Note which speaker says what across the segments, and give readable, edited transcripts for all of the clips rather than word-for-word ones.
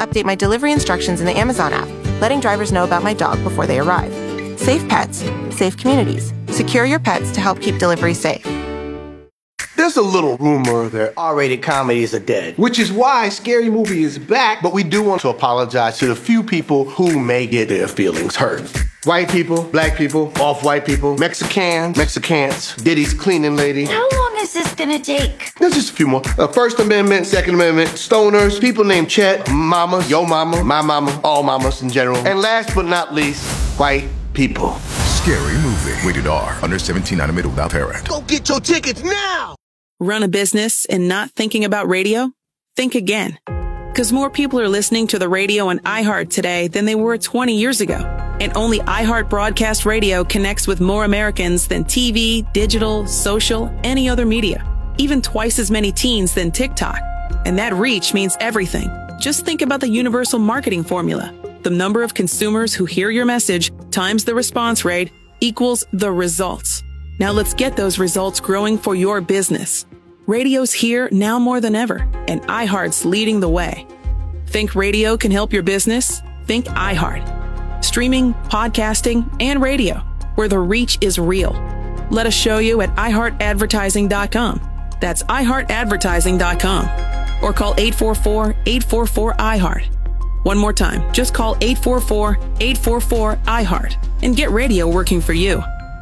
Speaker 1: update my delivery instructions in the Amazon app, letting drivers know about my dog before they arrive. Safe pets, safe communities. Secure your pets to help keep delivery safe.
Speaker 2: There's a little rumor that R-rated comedies are dead, which is why Scary Movie is back, but we do want to apologize to the few people who may get their feelings hurt. White people, black people, off-white people, Mexicans, Diddy's cleaning lady.
Speaker 3: How long is this gonna take?
Speaker 2: There's just a few more. First Amendment, Second Amendment, stoners, people named Chet, mamas, yo mama, my mama, all mamas in general. And last but not least, white people.
Speaker 4: Scary Movie. Rated R. Under 17, animated without parent.
Speaker 2: Go get your tickets now!
Speaker 5: Run a business and not thinking about radio? Think again. Because more people are listening to the radio on iHeart today than they were 20 years ago. And only iHeart Broadcast Radio connects with more Americans than TV, digital, social, any other media. Even twice as many teens than TikTok. And that reach means everything. Just think about the universal marketing formula. The number of consumers who hear your message times the response rate equals the results. Now let's get those results growing for your business. Radio's here now more than ever, and iHeart's leading the way. Think radio can help your business? Think iHeart. Streaming, podcasting, and radio, where the reach is real. Let us show you at iHeartAdvertising.com. That's iHeartAdvertising.com. Or call 844-844-iHeart. One more time, just call 844-844-iHeart and get radio working for you.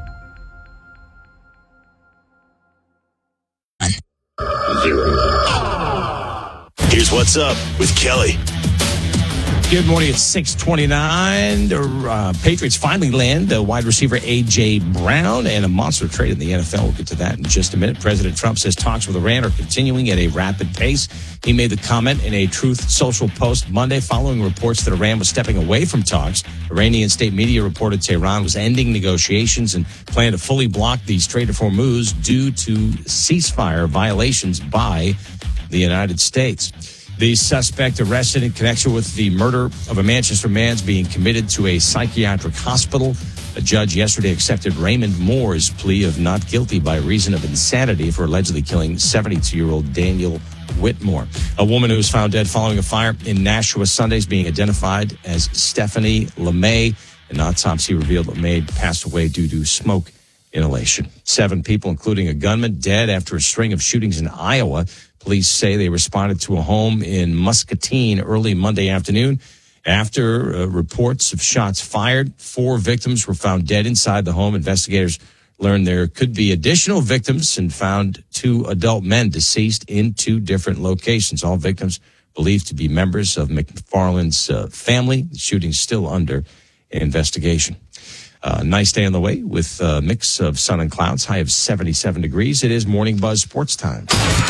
Speaker 6: Here's what's up with Kelly.
Speaker 7: Good morning. It's 6:29. The Patriots finally land wide receiver A.J. Brown and a monster trade in the NFL. We'll get to that in just a minute. President Trump says talks with Iran are continuing at a rapid pace. He made the comment in a Truth Social post Monday following reports that Iran was stepping away from talks. Iranian state media reported Tehran was ending negotiations and planned to fully block the Strait of Hormuz due to ceasefire violations by the United States. The suspect arrested in connection with the murder of a Manchester man is being committed to a psychiatric hospital. A judge yesterday accepted Raymond Moore's plea of not guilty by reason of insanity for allegedly killing 72-year-old Daniel Whitmore. A woman who was found dead following a fire in Nashua Sunday is being identified as Stephanie LeMay. An autopsy revealed LeMay passed away due to smoke inhalation. 7 people, including a gunman, dead after a string of shootings in Iowa. Police say they responded to a home in Muscatine early Monday afternoon. After reports of shots fired, 4 victims were found dead inside the home. Investigators learned there could be additional victims and found 2 adult men deceased in 2 different locations. All victims believed to be members of McFarland's family. The shooting's still under investigation. Nice day on the way with a mix of sun and clouds, high of 77 degrees. It is Morning Buzz Sports Time.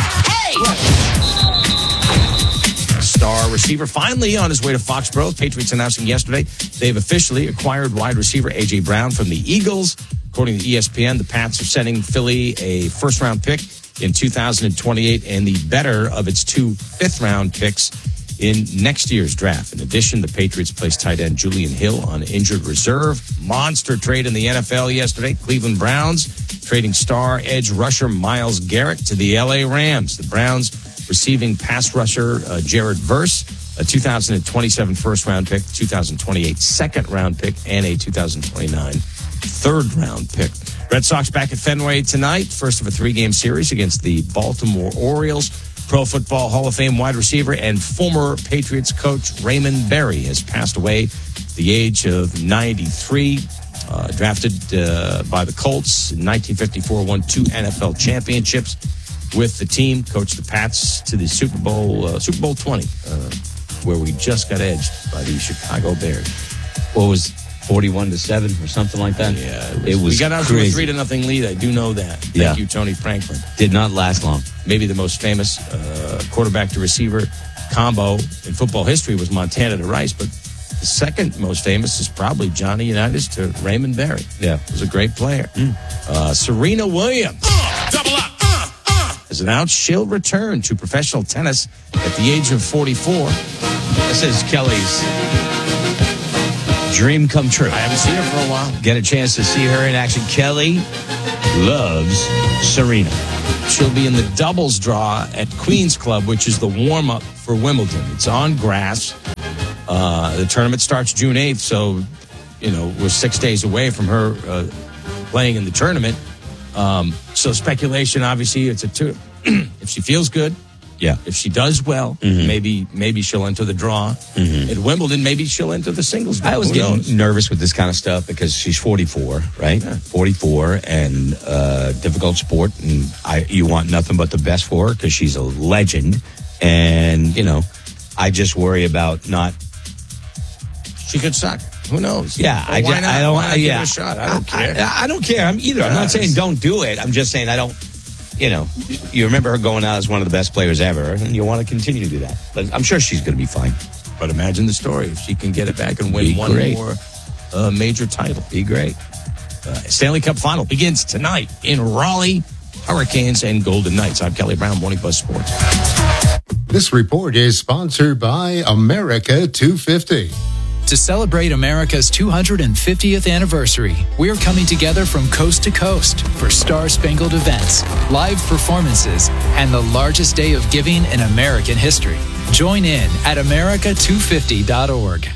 Speaker 7: Star receiver finally on his way to Foxborough. Patriots announcing yesterday they've officially acquired wide receiver A.J. Brown from the Eagles. According to ESPN, the Pats are sending Philly a first-round pick in 2028 and the better of its 2 fifth-round picks in next year's draft. In addition, the Patriots placed tight end Julian Hill on injured reserve. Monster trade in the NFL yesterday. Cleveland Browns trading star edge rusher Myles Garrett to the L.A. Rams. The Browns receiving pass rusher Jared Verse, a 2027 first-round pick, 2028 second-round pick, and a 2029 third-round pick. Red Sox back at Fenway tonight. First of a 3-game series against the Baltimore Orioles. Pro Football Hall of Fame wide receiver and former Patriots coach Raymond Berry has passed away at the age of 93. Drafted by the Colts in 1954, won 2 NFL championships with the team. Coached the Pats to the Super Bowl 20, where we just got edged by the Chicago Bears.
Speaker 8: What was 41-7 or something like that?
Speaker 7: Yeah, it was. We got out
Speaker 8: crazy.
Speaker 7: to a 3-0 lead. I do know that. Thank you, Tony Franklin.
Speaker 8: Did not last long.
Speaker 7: Maybe the most famous quarterback to receiver combo in football history was Montana to Rice, but the second most famous is probably Johnny Unitas to Raymond Berry.
Speaker 8: Yeah.
Speaker 7: Was a great player. Serena Williams has announced she'll return to professional tennis at the age of 44.
Speaker 8: This is Kelly's dream come true.
Speaker 7: I haven't seen her for a while.
Speaker 8: Get a chance to see her in action. Kelly loves Serena.
Speaker 7: She'll be in the doubles draw at Queen's Club, which is the warm-up for Wimbledon. It's on grass. The tournament starts June 8th, so, we're 6 days away from her playing in the tournament. So speculation, obviously, it's if she feels good.
Speaker 8: Yeah.
Speaker 7: If she does well, maybe she'll enter the draw. At Wimbledon, maybe she'll enter the singles draw.
Speaker 8: I was getting nervous with this kind of stuff because she's 44, right? Yeah. 44 and difficult sport, and you want nothing but the best for her because she's a legend. And I just worry about not.
Speaker 7: She could suck. Who knows?
Speaker 8: Yeah,
Speaker 7: I don't. Give it a shot. I don't care.
Speaker 8: I don't care. I'm not saying don't do it. I'm just saying I don't. You remember her going out as one of the best players ever, and you want to continue to do that. But I'm sure she's going to be fine.
Speaker 7: But imagine the story if she can get it back and win one more major title.
Speaker 8: Be great.
Speaker 7: Stanley Cup Final begins tonight in Raleigh. Hurricanes and Golden Knights. I'm Kelly Brown, Morning Buzz Sports.
Speaker 9: This report is sponsored by America 250.
Speaker 10: To celebrate America's 250th anniversary, we're coming together from coast to coast for star-spangled events, live performances, and the largest day of giving in American history. Join in at america250.org.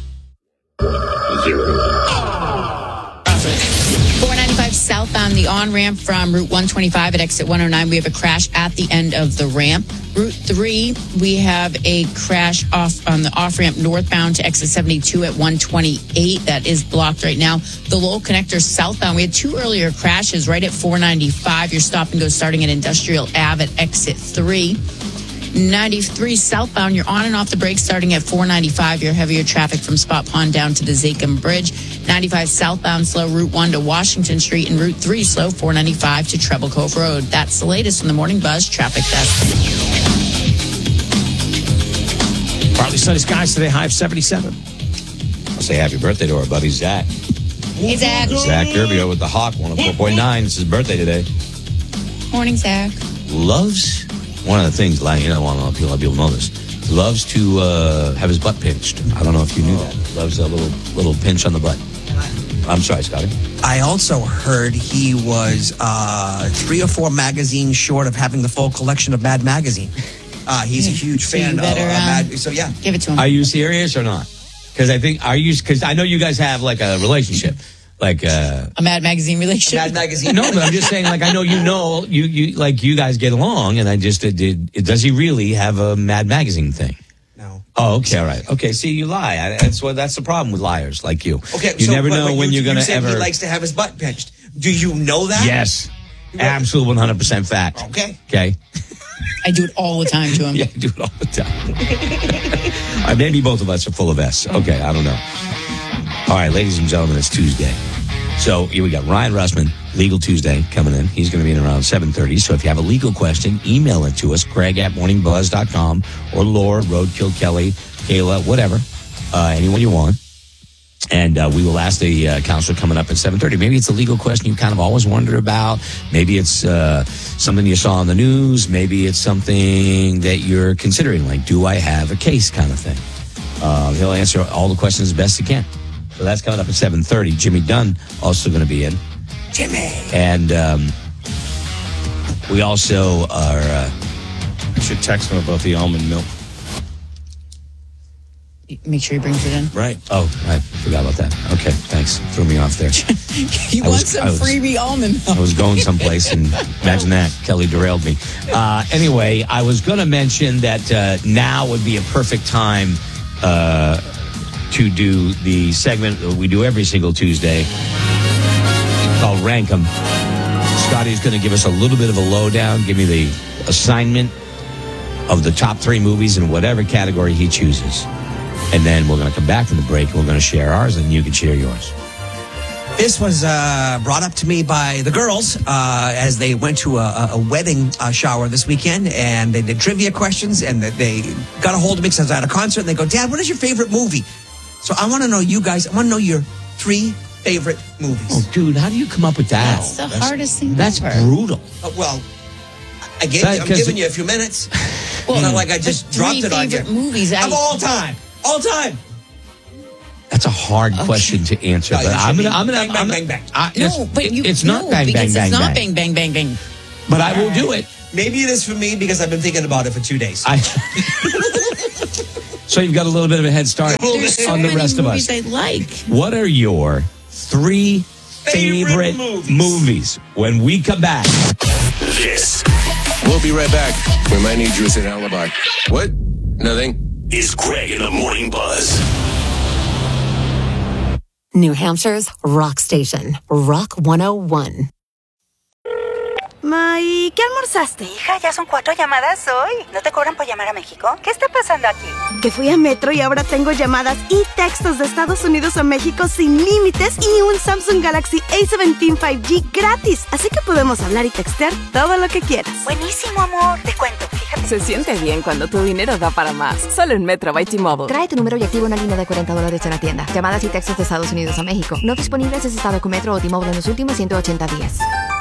Speaker 11: 495 southbound, the on-ramp from Route 125 at exit 109. We have a crash at the end of the ramp. Route 3, we have a crash off on the off-ramp northbound to exit 72 at 128. That is blocked right now. The Lowell connector southbound, we had 2 earlier crashes right at 495. Your stop and go starting at Industrial Ave at exit 3. 93 southbound, you're on and off the brakes starting at 495. Your heavier traffic from Spot Pond down to the Zakim Bridge. 95 southbound, slow Route 1 to Washington Street, and Route 3 slow 495 to Treble Cove Road. That's the latest from the Morning Buzz Traffic Desk.
Speaker 7: Partly sunny skies today, high of 77.
Speaker 8: I'll say happy birthday to our buddy Zach.
Speaker 11: Hey, Zach.
Speaker 8: Zach Gerbio with the Hawk 104.9. It's his birthday today.
Speaker 11: Morning, Zach.
Speaker 8: Loves, one of the things, like, a lot of people know this, loves to have his butt pinched. I don't know if you knew that. Loves a little pinch on the butt. I'm sorry, Scotty.
Speaker 12: I also heard he was 3 or 4 magazines short of having the full collection of Mad Magazine. He's a huge fan of Mad. So yeah,
Speaker 11: give it to him.
Speaker 8: Are you serious or not? Because I know you guys have like a relationship, like
Speaker 11: a Mad Magazine relationship.
Speaker 12: Mad Magazine.
Speaker 8: No, but I'm just saying, like, I know you like you guys get along, and I just does he really have a Mad Magazine thing?
Speaker 12: No.
Speaker 8: Oh, okay, all right. Okay, see, you lie. That's the problem with liars like you.
Speaker 12: Okay,
Speaker 8: you never know when you're gonna ever.
Speaker 12: He likes to have his butt pinched. Do you know that?
Speaker 8: Yes, absolute 100% fact.
Speaker 12: Okay.
Speaker 11: I do it all the time to him.
Speaker 8: Yeah, I do it all the time. Maybe both of us are full of S. Okay, I don't know. All right, ladies and gentlemen, it's Tuesday. So here we got Ryan Russman, Legal Tuesday, coming in. He's going to be in around 7:30. So if you have a legal question, email it to us, Craig@morningbuzz.com, or Laura, Roadkill, Kelly, Kayla, whatever, anyone you want. And we will ask the counselor coming up at 7:30. Maybe it's a legal question you kind of always wondered about. Maybe it's something you saw on the news. Maybe it's something that you're considering, like, do I have a case kind of thing. He'll answer all the questions as best he can. So that's coming up at 7:30. Jimmy Dunn also going to be in.
Speaker 12: Jimmy!
Speaker 8: And we also are...
Speaker 7: I should text him about the almond milk.
Speaker 11: Make sure he brings it in.
Speaker 8: Right. Oh, I forgot about that. Okay, thanks. Threw me off there.
Speaker 11: You want some freebie almond milk.
Speaker 8: I was going someplace, and imagine that. Kelly derailed me. Anyway, I was going to mention that now would be a perfect time to do the segment that we do every single Tuesday called Rank 'em. Scotty's going to give us a little bit of a lowdown, give me the assignment of the top 3 movies in whatever category he chooses. And then we're going to come back from the break, and we're going to share ours, and you can share yours.
Speaker 12: This was brought up to me by the girls as they went to a wedding shower this weekend, and they did trivia questions, and they got a hold of me because I was at a concert, and they go, Dad, what is your favorite movie? So I want to know you guys, I want to know your 3 favorite movies.
Speaker 8: Oh, dude, how do you come up with that?
Speaker 11: That's the hardest thing
Speaker 8: That's
Speaker 11: ever.
Speaker 8: brutal.
Speaker 12: Well, I'm giving you a few minutes. Well, it's not like I just dropped it on you.
Speaker 11: 3 favorite movies.
Speaker 12: Of all time. All time.
Speaker 8: That's a hard question to answer.
Speaker 12: No,
Speaker 8: but I'm gonna
Speaker 12: bang, bang.
Speaker 8: It's not bang, bang, bang,
Speaker 11: it's not
Speaker 8: bang.
Speaker 11: bang, bang, bang, bang.
Speaker 8: But I will do it.
Speaker 12: Maybe it is for me because I've been thinking about it for 2 days.
Speaker 8: So you've got a little bit of a head start on the rest of us.
Speaker 11: I like.
Speaker 8: What are your 3 favorite movies? When we come back.
Speaker 6: This
Speaker 4: We'll be right back. We might need you as an alibi. What? Nothing.
Speaker 6: is Greg in the Morning Buzz.
Speaker 13: New Hampshire's rock station, Rock 101.
Speaker 3: ¿Y qué almorzaste? Hija, ya son 4 llamadas hoy. ¿No te cobran por llamar a México? ¿Qué está pasando aquí? Que fui a Metro y ahora tengo llamadas y textos de Estados Unidos a México sin límites y un Samsung Galaxy A17 5G gratis. Así que podemos hablar y textear todo lo que quieras. Buenísimo, amor. Te cuento, fíjate.
Speaker 14: Se siente bien cuando tu dinero da para más. Solo en Metro by T-Mobile.
Speaker 15: Trae tu número y activa una línea de $40 en la tienda. Llamadas y textos de Estados Unidos a México. No disponibles en estado con Metro o T-Mobile en los últimos 180 días.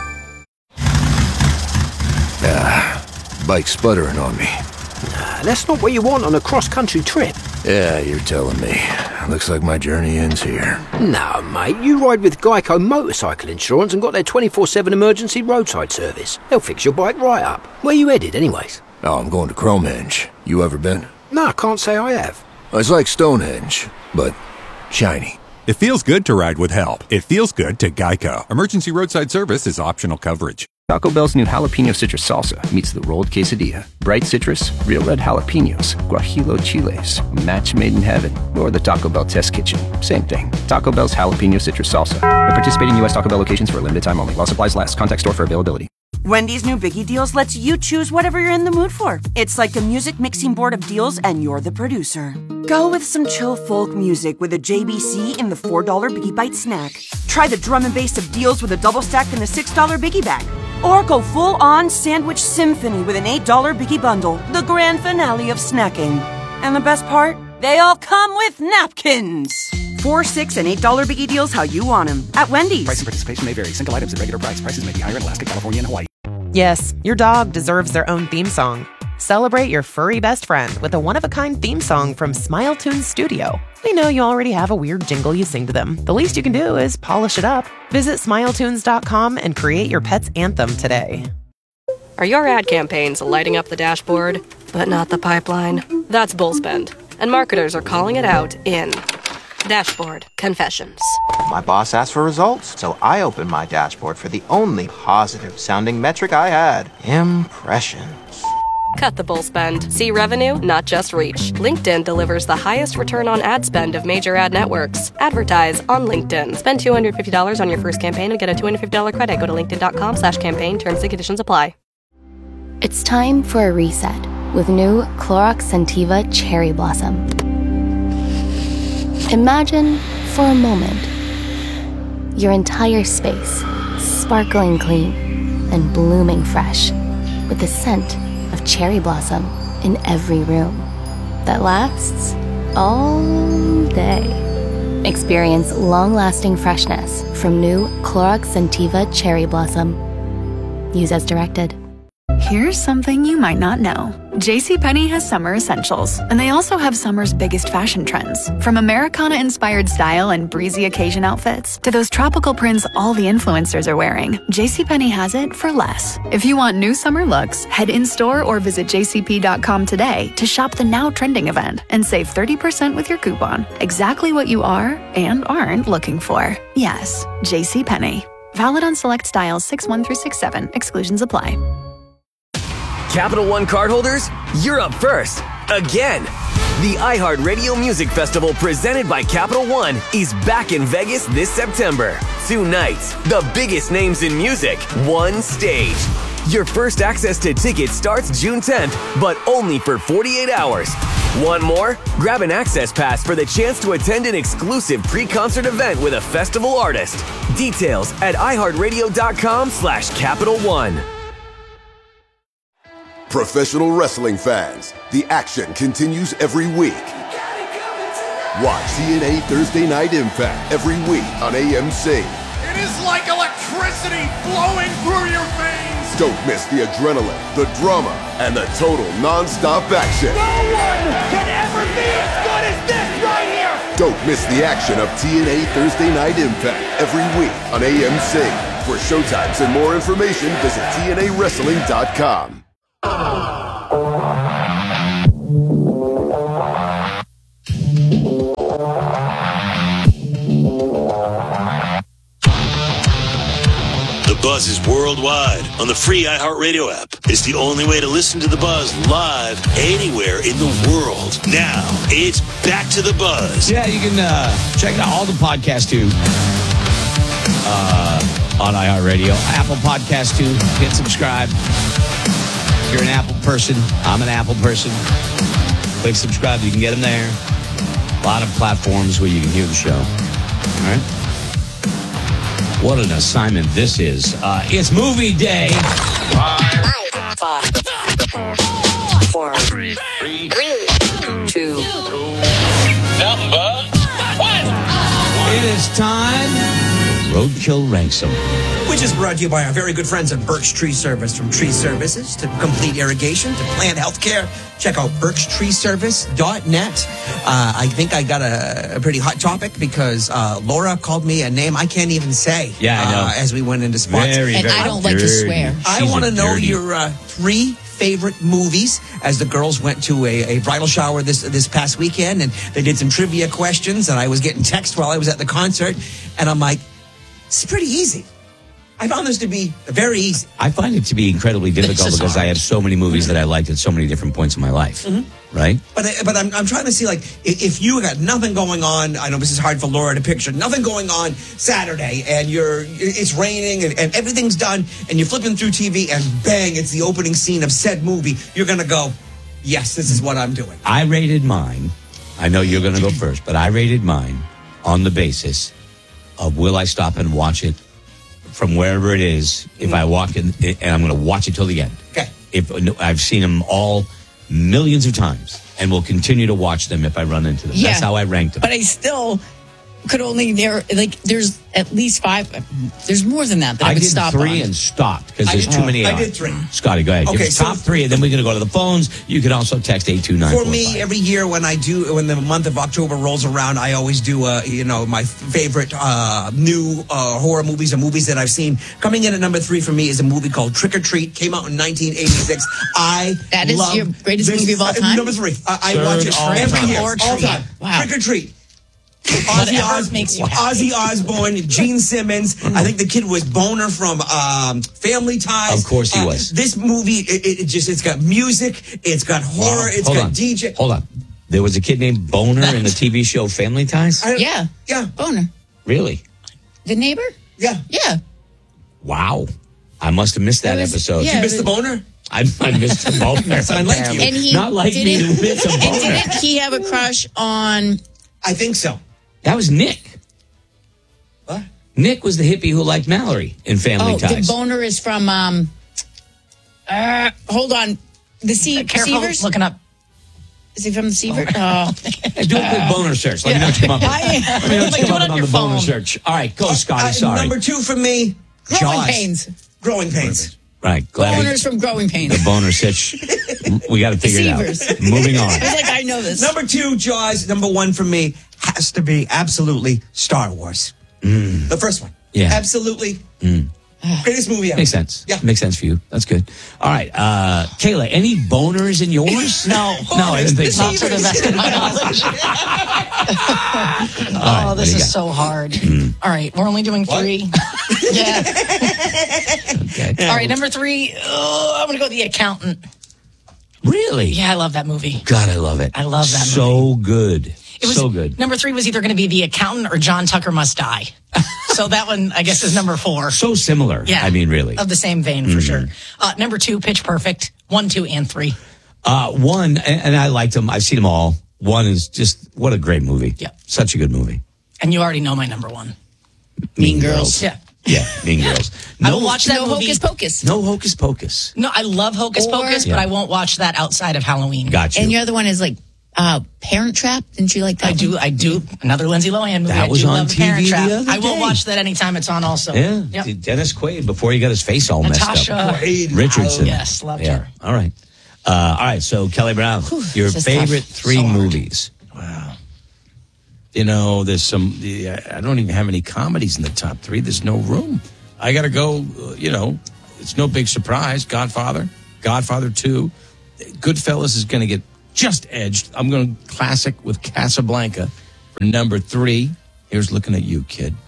Speaker 16: Bike's sputtering on me.
Speaker 17: That's not what you want on a cross-country trip.
Speaker 16: Yeah, you're telling me. Looks like my journey ends here.
Speaker 17: No, mate, you ride with Geico Motorcycle Insurance and got their 24/7 emergency roadside service. They'll fix your bike right up. Where you headed, anyways?
Speaker 16: Oh, I'm going to Cromenge. You ever been?
Speaker 17: No, I can't say I have.
Speaker 16: It's like Stonehenge, but shiny.
Speaker 18: It feels good to ride with help. It feels good to Geico. Emergency roadside service is optional coverage.
Speaker 19: Taco Bell's new jalapeno citrus salsa meets the rolled quesadilla. Bright citrus, real red jalapenos, guajillo chiles, a match made in heaven, or the Taco Bell test kitchen. Same thing. Taco Bell's jalapeno citrus salsa. At participating U.S. Taco Bell locations for a limited time only. While supplies last. Contact store for availability.
Speaker 20: Wendy's new Biggie Deals lets you choose whatever you're in the mood for. It's like a music mixing board of deals, and you're the producer. Go with some chill folk music with a JBC in the $4 Biggie Bite snack. Try the drum and bass of deals with a double stack in the $6 Biggie Bag. Or go full-on sandwich symphony with an $8 Biggie Bundle, the grand finale of snacking. And the best part? They all come with napkins. $4, $6, and $8 Biggie Deals how you want them. At Wendy's.
Speaker 21: Price and participation may vary. Single items at regular price. Prices may be higher in Alaska, California, and Hawaii.
Speaker 1: Yes, your dog deserves their own theme song. Celebrate your furry best friend with a one-of-a-kind theme song from Smile Tunes Studio. We know you already have a weird jingle you sing to them. The least you can do is polish it up. Visit smiletunes.com and create your pet's anthem today.
Speaker 22: Are your ad campaigns lighting up the dashboard, but not the pipeline? That's Bullspend, and marketers are calling it out in Dashboard Confessions.
Speaker 23: My boss asked for results, so I opened my dashboard for the only positive-sounding metric I had: impressions.
Speaker 22: Cut the bull spend. See revenue, not just reach. LinkedIn delivers the highest return on ad spend of major ad networks. Advertise on LinkedIn. Spend $250 on your first campaign and get a $250 credit. Go to linkedin.com/campaign. Terms and conditions apply.
Speaker 15: It's time for a reset with new Clorox Scentiva Cherry Blossom. Imagine, for a moment, your entire space sparkling clean and blooming fresh with the scent of cherry blossom in every room that lasts all day. Experience long-lasting freshness from new Clorox Scentiva Cherry Blossom. Use as directed.
Speaker 24: Here's something you might not know. JCPenney has summer essentials, and they also have summer's biggest fashion trends. From Americana-inspired style and breezy occasion outfits to those tropical prints all the influencers are wearing, JCPenney has it for less. If you want new summer looks, head in-store or visit jcp.com today to shop the now trending event and save 30% with your coupon. Exactly what you are and aren't looking for. Yes, JCPenney. Valid on select styles 6-1 through 6-7. Exclusions apply.
Speaker 25: Capital One cardholders, you're up first. Again. The iHeartRadio Music Festival presented by Capital One is back in Vegas this September. 2 nights, the biggest names in music, one stage. Your first access to tickets starts June 10th, but only for 48 hours. Want more? Grab an access pass for the chance to attend an exclusive pre-concert event with a festival artist. Details at iHeartRadio.com/Capital One.
Speaker 26: Professional wrestling fans, the action continues every week. Watch TNA Thursday Night Impact every week on AMC.
Speaker 27: It is like electricity flowing through your veins.
Speaker 26: Don't miss the adrenaline, the drama, and the total non-stop action.
Speaker 27: No one can ever be as good as this right here.
Speaker 26: Don't miss the action of TNA Thursday Night Impact every week on AMC. For showtimes and more information, visit TNAWrestling.com.
Speaker 6: Buzz is worldwide on the free iHeartRadio app. It's the only way to listen to The Buzz live anywhere in the world. Now, it's back to The Buzz.
Speaker 8: Yeah, you can check out all the podcasts too on iHeartRadio. Apple Podcast too. Hit subscribe. If you're an Apple person, I'm an Apple person. Click subscribe. You can get them there. A lot of platforms where you can hear the show. All right. What an assignment this is. It's movie day.
Speaker 2: 5, 4, 3, 2. Number 1.
Speaker 8: It is time. Roadkill ranks them.
Speaker 5: Which is brought to you by our very good friends at Birch Tree Service. From tree services to complete irrigation to plant health care, check out birchtreeservice.net. I think I got a pretty hot topic because Laura called me a name I can't even say.
Speaker 8: Yeah, I know.
Speaker 5: As we went into spots.
Speaker 8: Very
Speaker 2: I don't like to swear.
Speaker 5: I want to know your 3 favorite movies as the girls went to a bridal shower this past weekend, and they did some trivia questions, and I was getting text while I was at the concert, and I'm like, it's pretty easy. I found this to be very easy.
Speaker 8: I find it to be incredibly difficult because I have so many movies that I liked at so many different points in my life, right?
Speaker 5: But I'm trying to see, like, if you got nothing going on, I know this is hard for Laura to picture, nothing going on Saturday, and it's raining and everything's done, and you're flipping through TV, and bang, it's the opening scene of said movie, you're going to go, yes, this is what I'm doing.
Speaker 8: I rated mine. I know you're going to go first, but I rated mine on the basis of will I stop and watch it from wherever it is, if I walk in, and I'm going to watch it till the end.
Speaker 5: Okay.
Speaker 8: If I've seen them all millions of times, and will continue to watch them if I run into them.
Speaker 7: Yeah.
Speaker 8: That's how I ranked them.
Speaker 7: But I still could only there's at least 5. There's more than that I would stop on.
Speaker 8: I did 3 and stopped because there's too many.
Speaker 5: I did 3.
Speaker 8: Scotty, go ahead.
Speaker 5: Okay,
Speaker 8: give us top 3, and then we're going to go to the phones. You can also text 82945.
Speaker 5: For me, every year when the month of October rolls around, I always do my favorite new horror movies or movies that I've seen. Coming in at number 3 for me is a movie called Trick or Treat. Came out in 1986.
Speaker 7: That is your greatest movie of all time?
Speaker 5: Number 3. I watch it every year, all time.
Speaker 7: Wow.
Speaker 5: Trick or Treat. Ozzy Osbourne, Gene Simmons. I think the kid was Boner from Family Ties.
Speaker 8: Of course he was.
Speaker 5: This movie, it's got music, it's got horror, it's got DJ.
Speaker 8: Hold on. There was a kid named Boner in the TV show Family Ties?
Speaker 7: Yeah. Boner.
Speaker 8: Really?
Speaker 7: The neighbor?
Speaker 5: Yeah.
Speaker 8: Wow. I must have missed that episode.
Speaker 5: Did you miss the Boner?
Speaker 8: I missed the Boner.
Speaker 5: I like you.
Speaker 7: And he
Speaker 8: Not like me to miss a Boner.
Speaker 7: And didn't he have a crush on...
Speaker 5: I think so.
Speaker 8: That was Nick.
Speaker 5: What?
Speaker 8: Nick was the hippie who liked Mallory in Family Ties.
Speaker 7: The Boner is from, hold on. The Seavers?
Speaker 2: Looking up.
Speaker 7: Is he from the Seavers?
Speaker 8: Hey, do a quick Boner search. Let me know what you come up with. Let me know what you come up on the Boner search. All right, go, Scotty. Sorry.
Speaker 5: Number 2 for me,
Speaker 7: Growing Pains.
Speaker 5: Growing Pains.
Speaker 8: Right.
Speaker 7: Boners from Growing Pains.
Speaker 8: The Boner search. We got to figure it out. Moving on.
Speaker 7: I was like, I know this.
Speaker 5: Number 2, Jaws. Number 1 for me has to be absolutely Star Wars. The first one.
Speaker 8: Yeah.
Speaker 5: Absolutely. Greatest movie ever.
Speaker 8: Makes sense.
Speaker 5: Yeah.
Speaker 8: Makes sense for you. That's good. All right. Kayla, any boners in yours?
Speaker 2: No.
Speaker 8: No, I didn't think so.
Speaker 2: Not to the best of my knowledge. This is so hard. All right. We're only doing 3. Yeah.
Speaker 8: Okay.
Speaker 2: All right. Number 3. I'm going to go The Accountant.
Speaker 8: Really?
Speaker 2: Yeah, I love that movie.
Speaker 8: God, I love it.
Speaker 2: I love that movie.
Speaker 8: So good.
Speaker 2: It was,
Speaker 8: so good.
Speaker 2: Number 3 was either going to be The Accountant or John Tucker Must Die. So that one, I guess, is number 4.
Speaker 8: So similar.
Speaker 2: Yeah.
Speaker 8: I mean, really.
Speaker 2: Of the same vein, for sure. Number 2, Pitch Perfect. 1, 2, and 3.
Speaker 8: 1, and I liked them. I've seen them all. 1 is just, what a great movie.
Speaker 2: Yeah.
Speaker 8: Such a good movie.
Speaker 2: And you already know my number 1.
Speaker 8: Mean Girls.
Speaker 2: Yeah.
Speaker 8: Yeah, Mean Girls.
Speaker 2: I will watch that
Speaker 7: No
Speaker 2: movie.
Speaker 7: Hocus Pocus.
Speaker 8: No Hocus Pocus.
Speaker 2: No, I love Hocus Pocus, but I won't watch that outside of Halloween.
Speaker 8: Gotcha.
Speaker 7: And your other one is like Parent Trap. Didn't you like that?
Speaker 2: I do. Another Lindsay Lohan movie.
Speaker 8: That was on TV
Speaker 2: Parent Trap.
Speaker 8: the other
Speaker 2: I will
Speaker 8: day.
Speaker 2: watch that anytime it's on also.
Speaker 8: Yeah.
Speaker 2: Yep.
Speaker 8: Dennis Quaid before he got his face all
Speaker 2: Natasha
Speaker 8: messed up. Richardson.
Speaker 2: Yes, loved her.
Speaker 8: All right. All right. So Kelly Brown, your favorite 3 movies.
Speaker 9: Wow. You know, there's some, I don't even have any comedies in the top 3. There's no room. I got to go, it's no big surprise. Godfather 2. Goodfellas is going to get just edged. I'm going to classic with Casablanca for number 3. Here's looking at you, kid.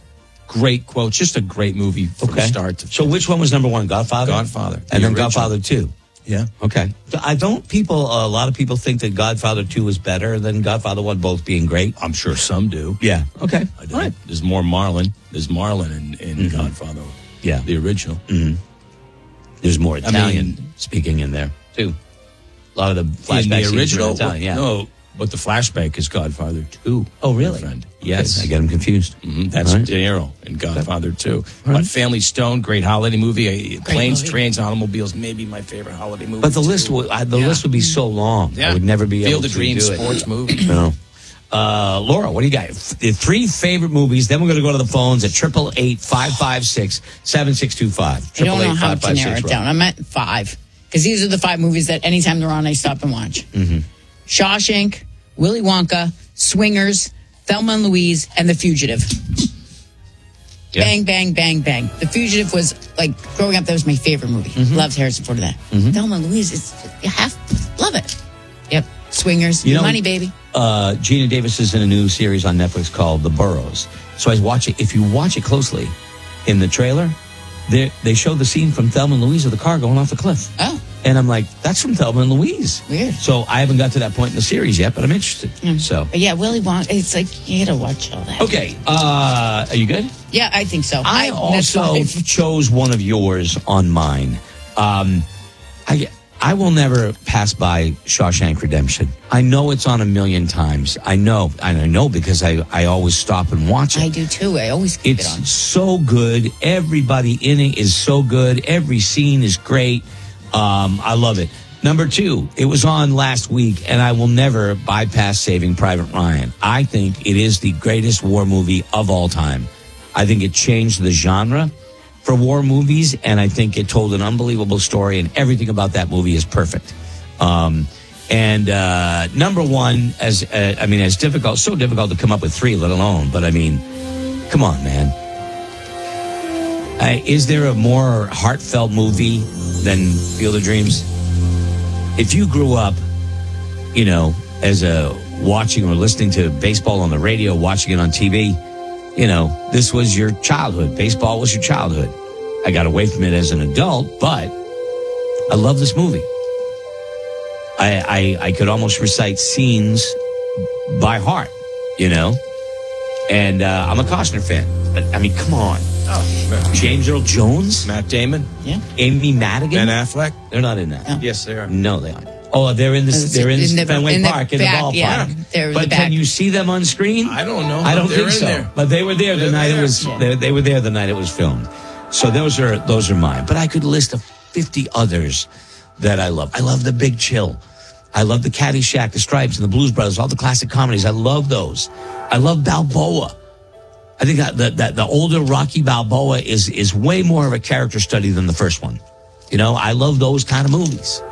Speaker 9: great quotes. Just a great movie from start to finish.
Speaker 8: So which one was number one? Godfather?
Speaker 9: Godfather.
Speaker 8: And then
Speaker 9: original.
Speaker 8: Godfather 2.
Speaker 9: Yeah.
Speaker 8: Okay. A lot of people think that Godfather 2 is better than Godfather 1, both being great.
Speaker 9: I'm sure some do.
Speaker 8: Yeah. Okay.
Speaker 9: I do. Right. There's more Marlon. There's Marlon in Godfather.
Speaker 8: Yeah.
Speaker 9: The original.
Speaker 8: Mm-hmm. There's more Italian speaking in there, too. A lot of the flashbacks
Speaker 9: in the original.
Speaker 8: Italian, yeah.
Speaker 9: No, but the flashback is Godfather 2.
Speaker 8: Oh, really?
Speaker 9: Friend.
Speaker 8: Yes.
Speaker 9: Okay,
Speaker 8: I get them confused.
Speaker 9: Mm-hmm. That's
Speaker 8: right.
Speaker 9: De Niro in Godfather 2.
Speaker 8: Right.
Speaker 9: But Family Stone, great holiday movie. Planes, Trains, Automobiles, maybe my favorite holiday movie.
Speaker 8: But the list would be so long.
Speaker 9: Yeah.
Speaker 8: I would never be
Speaker 9: Field
Speaker 8: able
Speaker 9: of
Speaker 8: to
Speaker 9: Dreams
Speaker 8: do it.
Speaker 9: sports movie.
Speaker 8: No. Laura, what do you got? The 3 favorite movies. Then we're going to go to the phones at 888-556-7625.
Speaker 7: I don't know how to narrow it down. I'm at 5 because these are the 5 movies that anytime they're on, I stop and watch.
Speaker 8: Mm-hmm.
Speaker 7: Shawshank, Willy Wonka, Swingers, Thelma and Louise, and The Fugitive.
Speaker 8: Yeah.
Speaker 7: Bang, bang, bang, bang. The Fugitive was, like, growing up, that was my favorite movie. Loved Harrison Ford for that. Thelma and Louise, love it. Yep. Swingers, money, baby.
Speaker 8: Gina Davis is in a new series on Netflix called The Burrows. So I watch it. If you watch it closely, in the trailer, they show the scene from Thelma and Louise of the car going off the cliff.
Speaker 7: Oh.
Speaker 8: And I'm like, that's from Thelma and Louise.
Speaker 7: Weird.
Speaker 8: So I haven't got to that point in the series yet, but I'm interested. So.
Speaker 7: But yeah, Willy Wonka, it's like, you gotta watch all that.
Speaker 8: Okay. Are you good?
Speaker 7: Yeah, I think so.
Speaker 8: I also chose one of yours on mine. I will never pass by Shawshank Redemption. I know it's on a million times. I know because I always stop and watch it.
Speaker 7: I do too. I always keep it on.
Speaker 8: It's so good. Everybody in it is so good. Every scene is great. I love it. Number 2, it was on last week, and I will never bypass Saving Private Ryan. I think it is the greatest war movie of all time. I think it changed the genre for war movies, and I think it told an unbelievable story, and everything about that movie is perfect. Number 1, as difficult, so difficult to come up with 3, let alone, but I mean, come on, man. Is there a more heartfelt movie than Field of Dreams? If you grew up, as watching or listening to baseball on the radio, watching it on TV, this was your childhood. Baseball was your childhood. I got away from it as an adult, but I love this movie. I could almost recite scenes by heart, and I'm a Costner fan. But, I mean, come on.
Speaker 9: Oh,
Speaker 8: James Earl Jones?
Speaker 9: Matt Damon?
Speaker 7: Yeah.
Speaker 8: Amy Madigan?
Speaker 9: Ben Affleck?
Speaker 8: They're not in that.
Speaker 7: No.
Speaker 9: Yes, they are.
Speaker 8: No, they aren't. Oh, they're in this. They're in Fenway Park in the ballpark.
Speaker 7: Yeah,
Speaker 8: but can you see them on screen?
Speaker 9: I don't know.
Speaker 8: I don't think
Speaker 9: in
Speaker 8: so.
Speaker 9: There.
Speaker 8: But they were there the night it was. They were there the night it was filmed. So those are mine. But I could list 50 others that I love. I love The Big Chill. I love the Caddyshack, the Stripes, and the Blues Brothers. All the classic comedies. I love those. I love Balboa. I think that the older Rocky Balboa is way more of a character study than the first one. I love those kind of movies.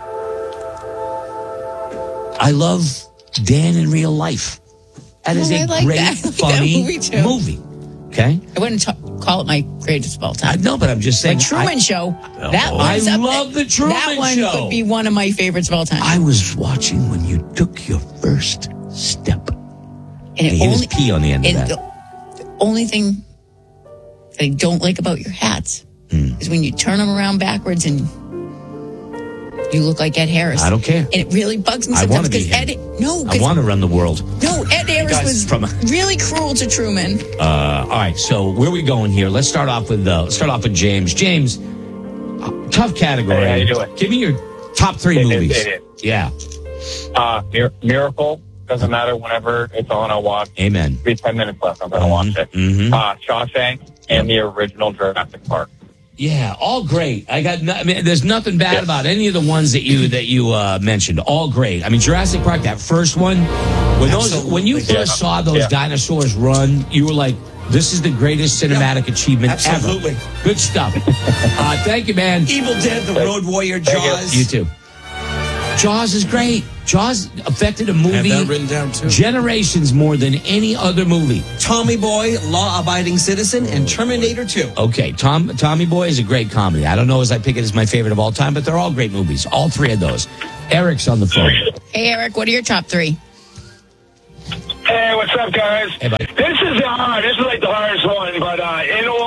Speaker 8: I love Dan in Real Life. That is a great, funny movie. Okay?
Speaker 7: I wouldn't call it my greatest of all time.
Speaker 8: No, but I'm just saying.
Speaker 7: The Truman Show. That
Speaker 8: I love The Truman Show.
Speaker 7: That one could be one of my favorites of all time.
Speaker 8: I was watching when you took your first step.
Speaker 7: And
Speaker 8: he was pee on the end of that.
Speaker 7: The only thing that I don't like about your hats is when you turn them around backwards and you look like Ed Harris.
Speaker 8: I don't care.
Speaker 7: And it really bugs me sometimes because I
Speaker 8: want to run the world.
Speaker 7: No, Ed Harris was really cruel to Truman.
Speaker 8: All right, so where are we going here? Let's start off with James. James, tough category.
Speaker 3: Hey, how you doing?
Speaker 8: Give me your top 3 movies. Yeah.
Speaker 3: Miracle. Doesn't matter whenever it's on, I'll watch.
Speaker 8: Amen.
Speaker 3: 10 minutes left, I'm going to watch it. Shawshank and the original Jurassic Park.
Speaker 8: Yeah, all great. There's nothing bad about any of the ones that you mentioned. All great. I mean, Jurassic Park, that first one, when you first saw those dinosaurs run, you were like, this is the greatest cinematic achievement ever. Good stuff. Thank you, man.
Speaker 5: Evil Dead, The Road Warrior, Jaws.
Speaker 8: You too. Jaws is great. Jaws affected a movie.
Speaker 9: I have that written down too.
Speaker 8: Generations more than any other movie.
Speaker 5: Tommy Boy, Law Abiding Citizen, and Terminator 2.
Speaker 8: Okay, Tommy Boy is a great comedy. I don't know as I pick it as my favorite of all time, but they're all great movies. All 3 of those. Eric's on the phone.
Speaker 7: Hey, Eric, what are your top 3?
Speaker 3: Hey, what's up, guys?
Speaker 8: Hey, buddy.
Speaker 3: This is like the hardest one, but in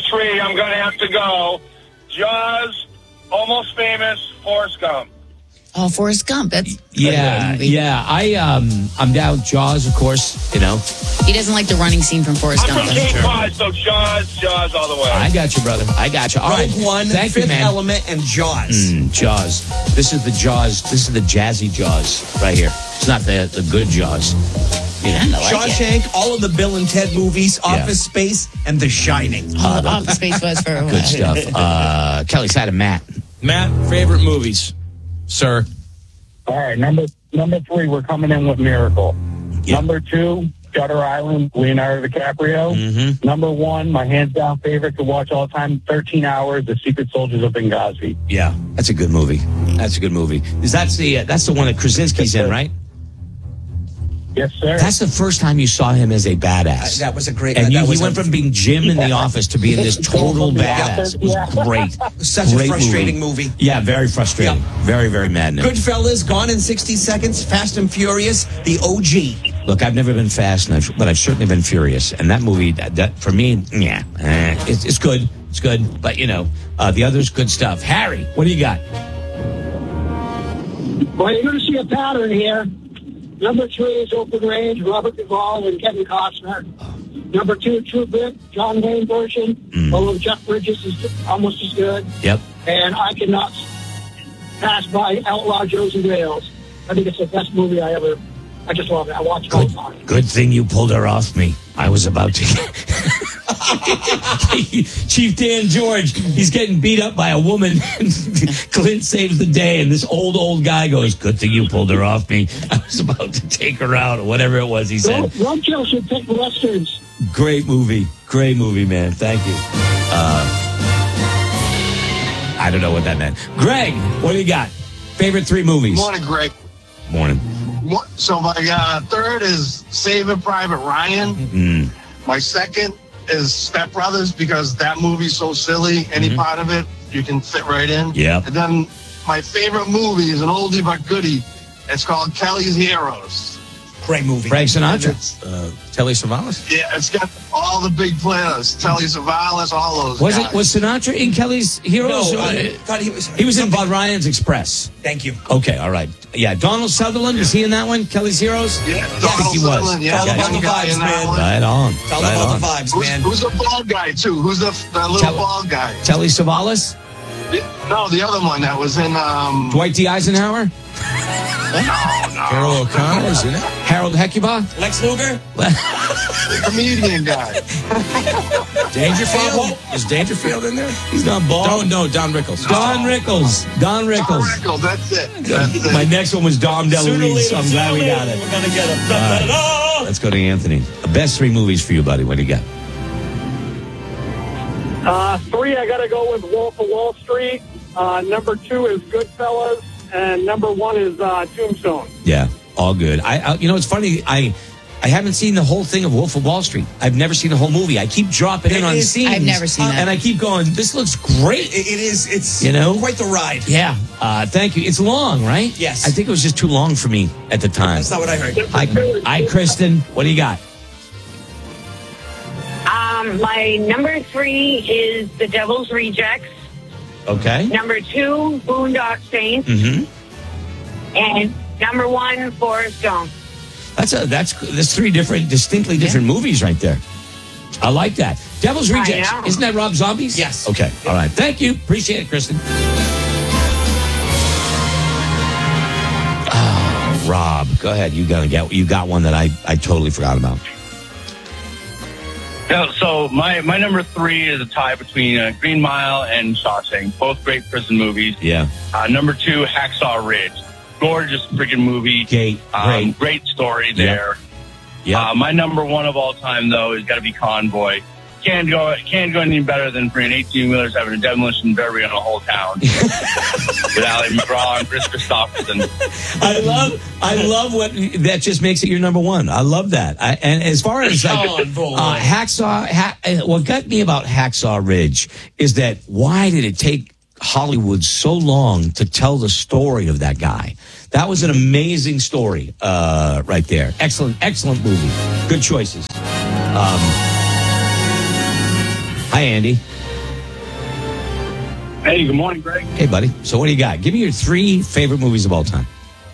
Speaker 4: 3, I'm going to have to go. Jaws, Almost Famous, Forrest Gump.
Speaker 7: Oh, Forrest Gump. That's
Speaker 8: Yeah. I'm down Jaws, of course. You know,
Speaker 7: He doesn't like the running scene from Forrest
Speaker 4: I'm
Speaker 7: Gump.
Speaker 4: from Cape Cod, so Jaws all the way.
Speaker 8: I got you, brother. I got you. All right.
Speaker 5: Rogue One,
Speaker 8: Thank you,
Speaker 5: Fifth
Speaker 8: man.
Speaker 5: Element, and Jaws.
Speaker 8: Jaws. This is the Jaws. This is the jazzy Jaws right here. It's not the good Jaws. You know,
Speaker 5: Shawshank, all of the Bill and Ted movies, Office Space, and The Shining.
Speaker 7: Office Space was for a while.
Speaker 8: Good stuff. Kelly's had a Matt.
Speaker 9: Matt, favorite movies, sir.
Speaker 10: All right, number 3, we're coming in with Miracle. Number 2, Shutter Island, Leonardo DiCaprio.
Speaker 8: Mm-hmm.
Speaker 10: Number 1, my hands down favorite to watch all time, 13 Hours, The Secret Soldiers of Benghazi.
Speaker 8: Yeah, that's a good movie. That's the one that Krasinski's in, right?
Speaker 10: Yes, sir.
Speaker 8: That's the first time you saw him as a badass.
Speaker 5: That was a great.
Speaker 8: And
Speaker 5: that
Speaker 8: he went from being Jim in The Office to being this total badass. It was great.
Speaker 5: Such
Speaker 8: Great
Speaker 5: a frustrating movie.
Speaker 8: Yeah, very frustrating. Very, very maddening.
Speaker 5: Goodfellas, Gone in 60 Seconds, Fast and Furious, the OG.
Speaker 8: Look, I've never been fast, but I've certainly been furious. And that movie, that for me, it's good. It's good. But, the others, good stuff. Harry, what do you got?
Speaker 11: Well, you're going to see a pattern here. Number 3 is Open Range, Robert Duvall and Kevin Costner. Number 2, True Grit, John Wayne version, although Jeff Bridges is almost as good.
Speaker 8: Yep.
Speaker 11: And I cannot pass by Outlaw Joes and Rails. I think it's the best movie I just love it. I watch it all the time.
Speaker 8: Good thing you pulled her off me. I was about to. Chief Dan George, he's getting beat up by a woman. Clint saves the day, and this old guy goes, "Good thing you pulled her off me. I was about to take her out," or whatever it was he said.
Speaker 11: Roadkill should pick westerns.
Speaker 8: Great movie, man. Thank you. I don't know what that meant. Greg, what do you got? Favorite 3 movies?
Speaker 12: Morning, Greg.
Speaker 8: Morning.
Speaker 12: So my third is Saving Private Ryan. My second is Step Brothers, because that movie's so silly. Any part of it, you can fit right in.
Speaker 8: Yeah.
Speaker 12: And then my favorite movie is an oldie but goodie. It's called Kelly's Heroes.
Speaker 5: Great movie.
Speaker 8: Frank Sinatra. Telly Savalas.
Speaker 12: Yeah, it's got all the big players. Telly Savalas, all those guys.
Speaker 8: Was Sinatra in Kelly's Heroes?
Speaker 5: No, I thought he was.
Speaker 8: He was in Bud Ryan's Express.
Speaker 5: Thank you.
Speaker 8: Okay, all right. Yeah, Donald Sutherland, was he in that one? Kelly's Heroes?
Speaker 12: Yeah,
Speaker 8: Donald
Speaker 12: Sutherland. Yeah,
Speaker 5: All about the vibes, man.
Speaker 8: Right on.
Speaker 5: It's all about the vibes, man.
Speaker 12: Who's the bald guy, too? Who's the little bald guy?
Speaker 8: Telly Savalas?
Speaker 12: No, the other one that was in...
Speaker 8: Dwight D. Eisenhower?
Speaker 12: No.
Speaker 9: Harold O'Connor, isn't it?
Speaker 8: Harold Hecuba?
Speaker 5: Lex Luger?
Speaker 12: The comedian guy.
Speaker 9: Dangerfield? Is Dangerfield in there?
Speaker 8: He's not bald.
Speaker 9: No, Don Rickles.
Speaker 8: Don Rickles.
Speaker 12: Don Rickles, that's it.
Speaker 8: My next one was Dom DeLuise, so I'm glad we got it.
Speaker 5: We're going to get him.
Speaker 8: Right. Let's go to Anthony. The best 3 movies for you, buddy. What do you got?
Speaker 11: 3, I got to go with Wolf of Wall Street. Number 2 is Goodfellas. And number 1 is Tombstone.
Speaker 8: Yeah, all good. I it's funny. I haven't seen the whole thing of Wolf of Wall Street. I've never seen the whole movie. I keep dropping in on scenes.
Speaker 7: I've never seen that.
Speaker 8: And I keep going, this looks great.
Speaker 5: It is. It's quite the ride.
Speaker 8: Yeah. Thank you. It's long, right?
Speaker 5: Yes.
Speaker 8: I think it was just too long for me at the time.
Speaker 5: That's not what I heard.
Speaker 8: Hi, Kristen. What do you got?
Speaker 13: My number 3 is The Devil's Rejects.
Speaker 8: Okay.
Speaker 13: Number 2, Boondock Saints.
Speaker 8: Mm-hmm.
Speaker 13: And number 1, Forrest Gump.
Speaker 8: That's 3 distinctly different movies right there. I like that. Devil's Rejects. Isn't that Rob Zombie's?
Speaker 5: Yes.
Speaker 8: Okay. All right. Thank you. Appreciate it, Kristen. Oh, Rob, go ahead. You got one that I totally forgot about.
Speaker 4: So my number 3 is a tie between Green Mile and Shawshank, both great prison movies.
Speaker 8: Yeah.
Speaker 4: Number 2, Hacksaw Ridge, gorgeous freaking movie. Great story there.
Speaker 8: Yeah.
Speaker 4: My number 1 of all time though is got to be Convoy. Can't go any better than for an 18-wheelers having a demolition derby on a whole town with Ali McGraw and Chris Christopherson.
Speaker 8: I love what that just makes it your number 1. I love that. And as far as Hacksaw, what got me about Hacksaw Ridge is that why did it take Hollywood so long to tell the story of that guy? That was an amazing story right there. Excellent movie. Good choices. Hi, Andy.
Speaker 10: Hey, good morning, Greg.
Speaker 8: Hey, buddy. So what do you got? Give me your 3 favorite movies of all time.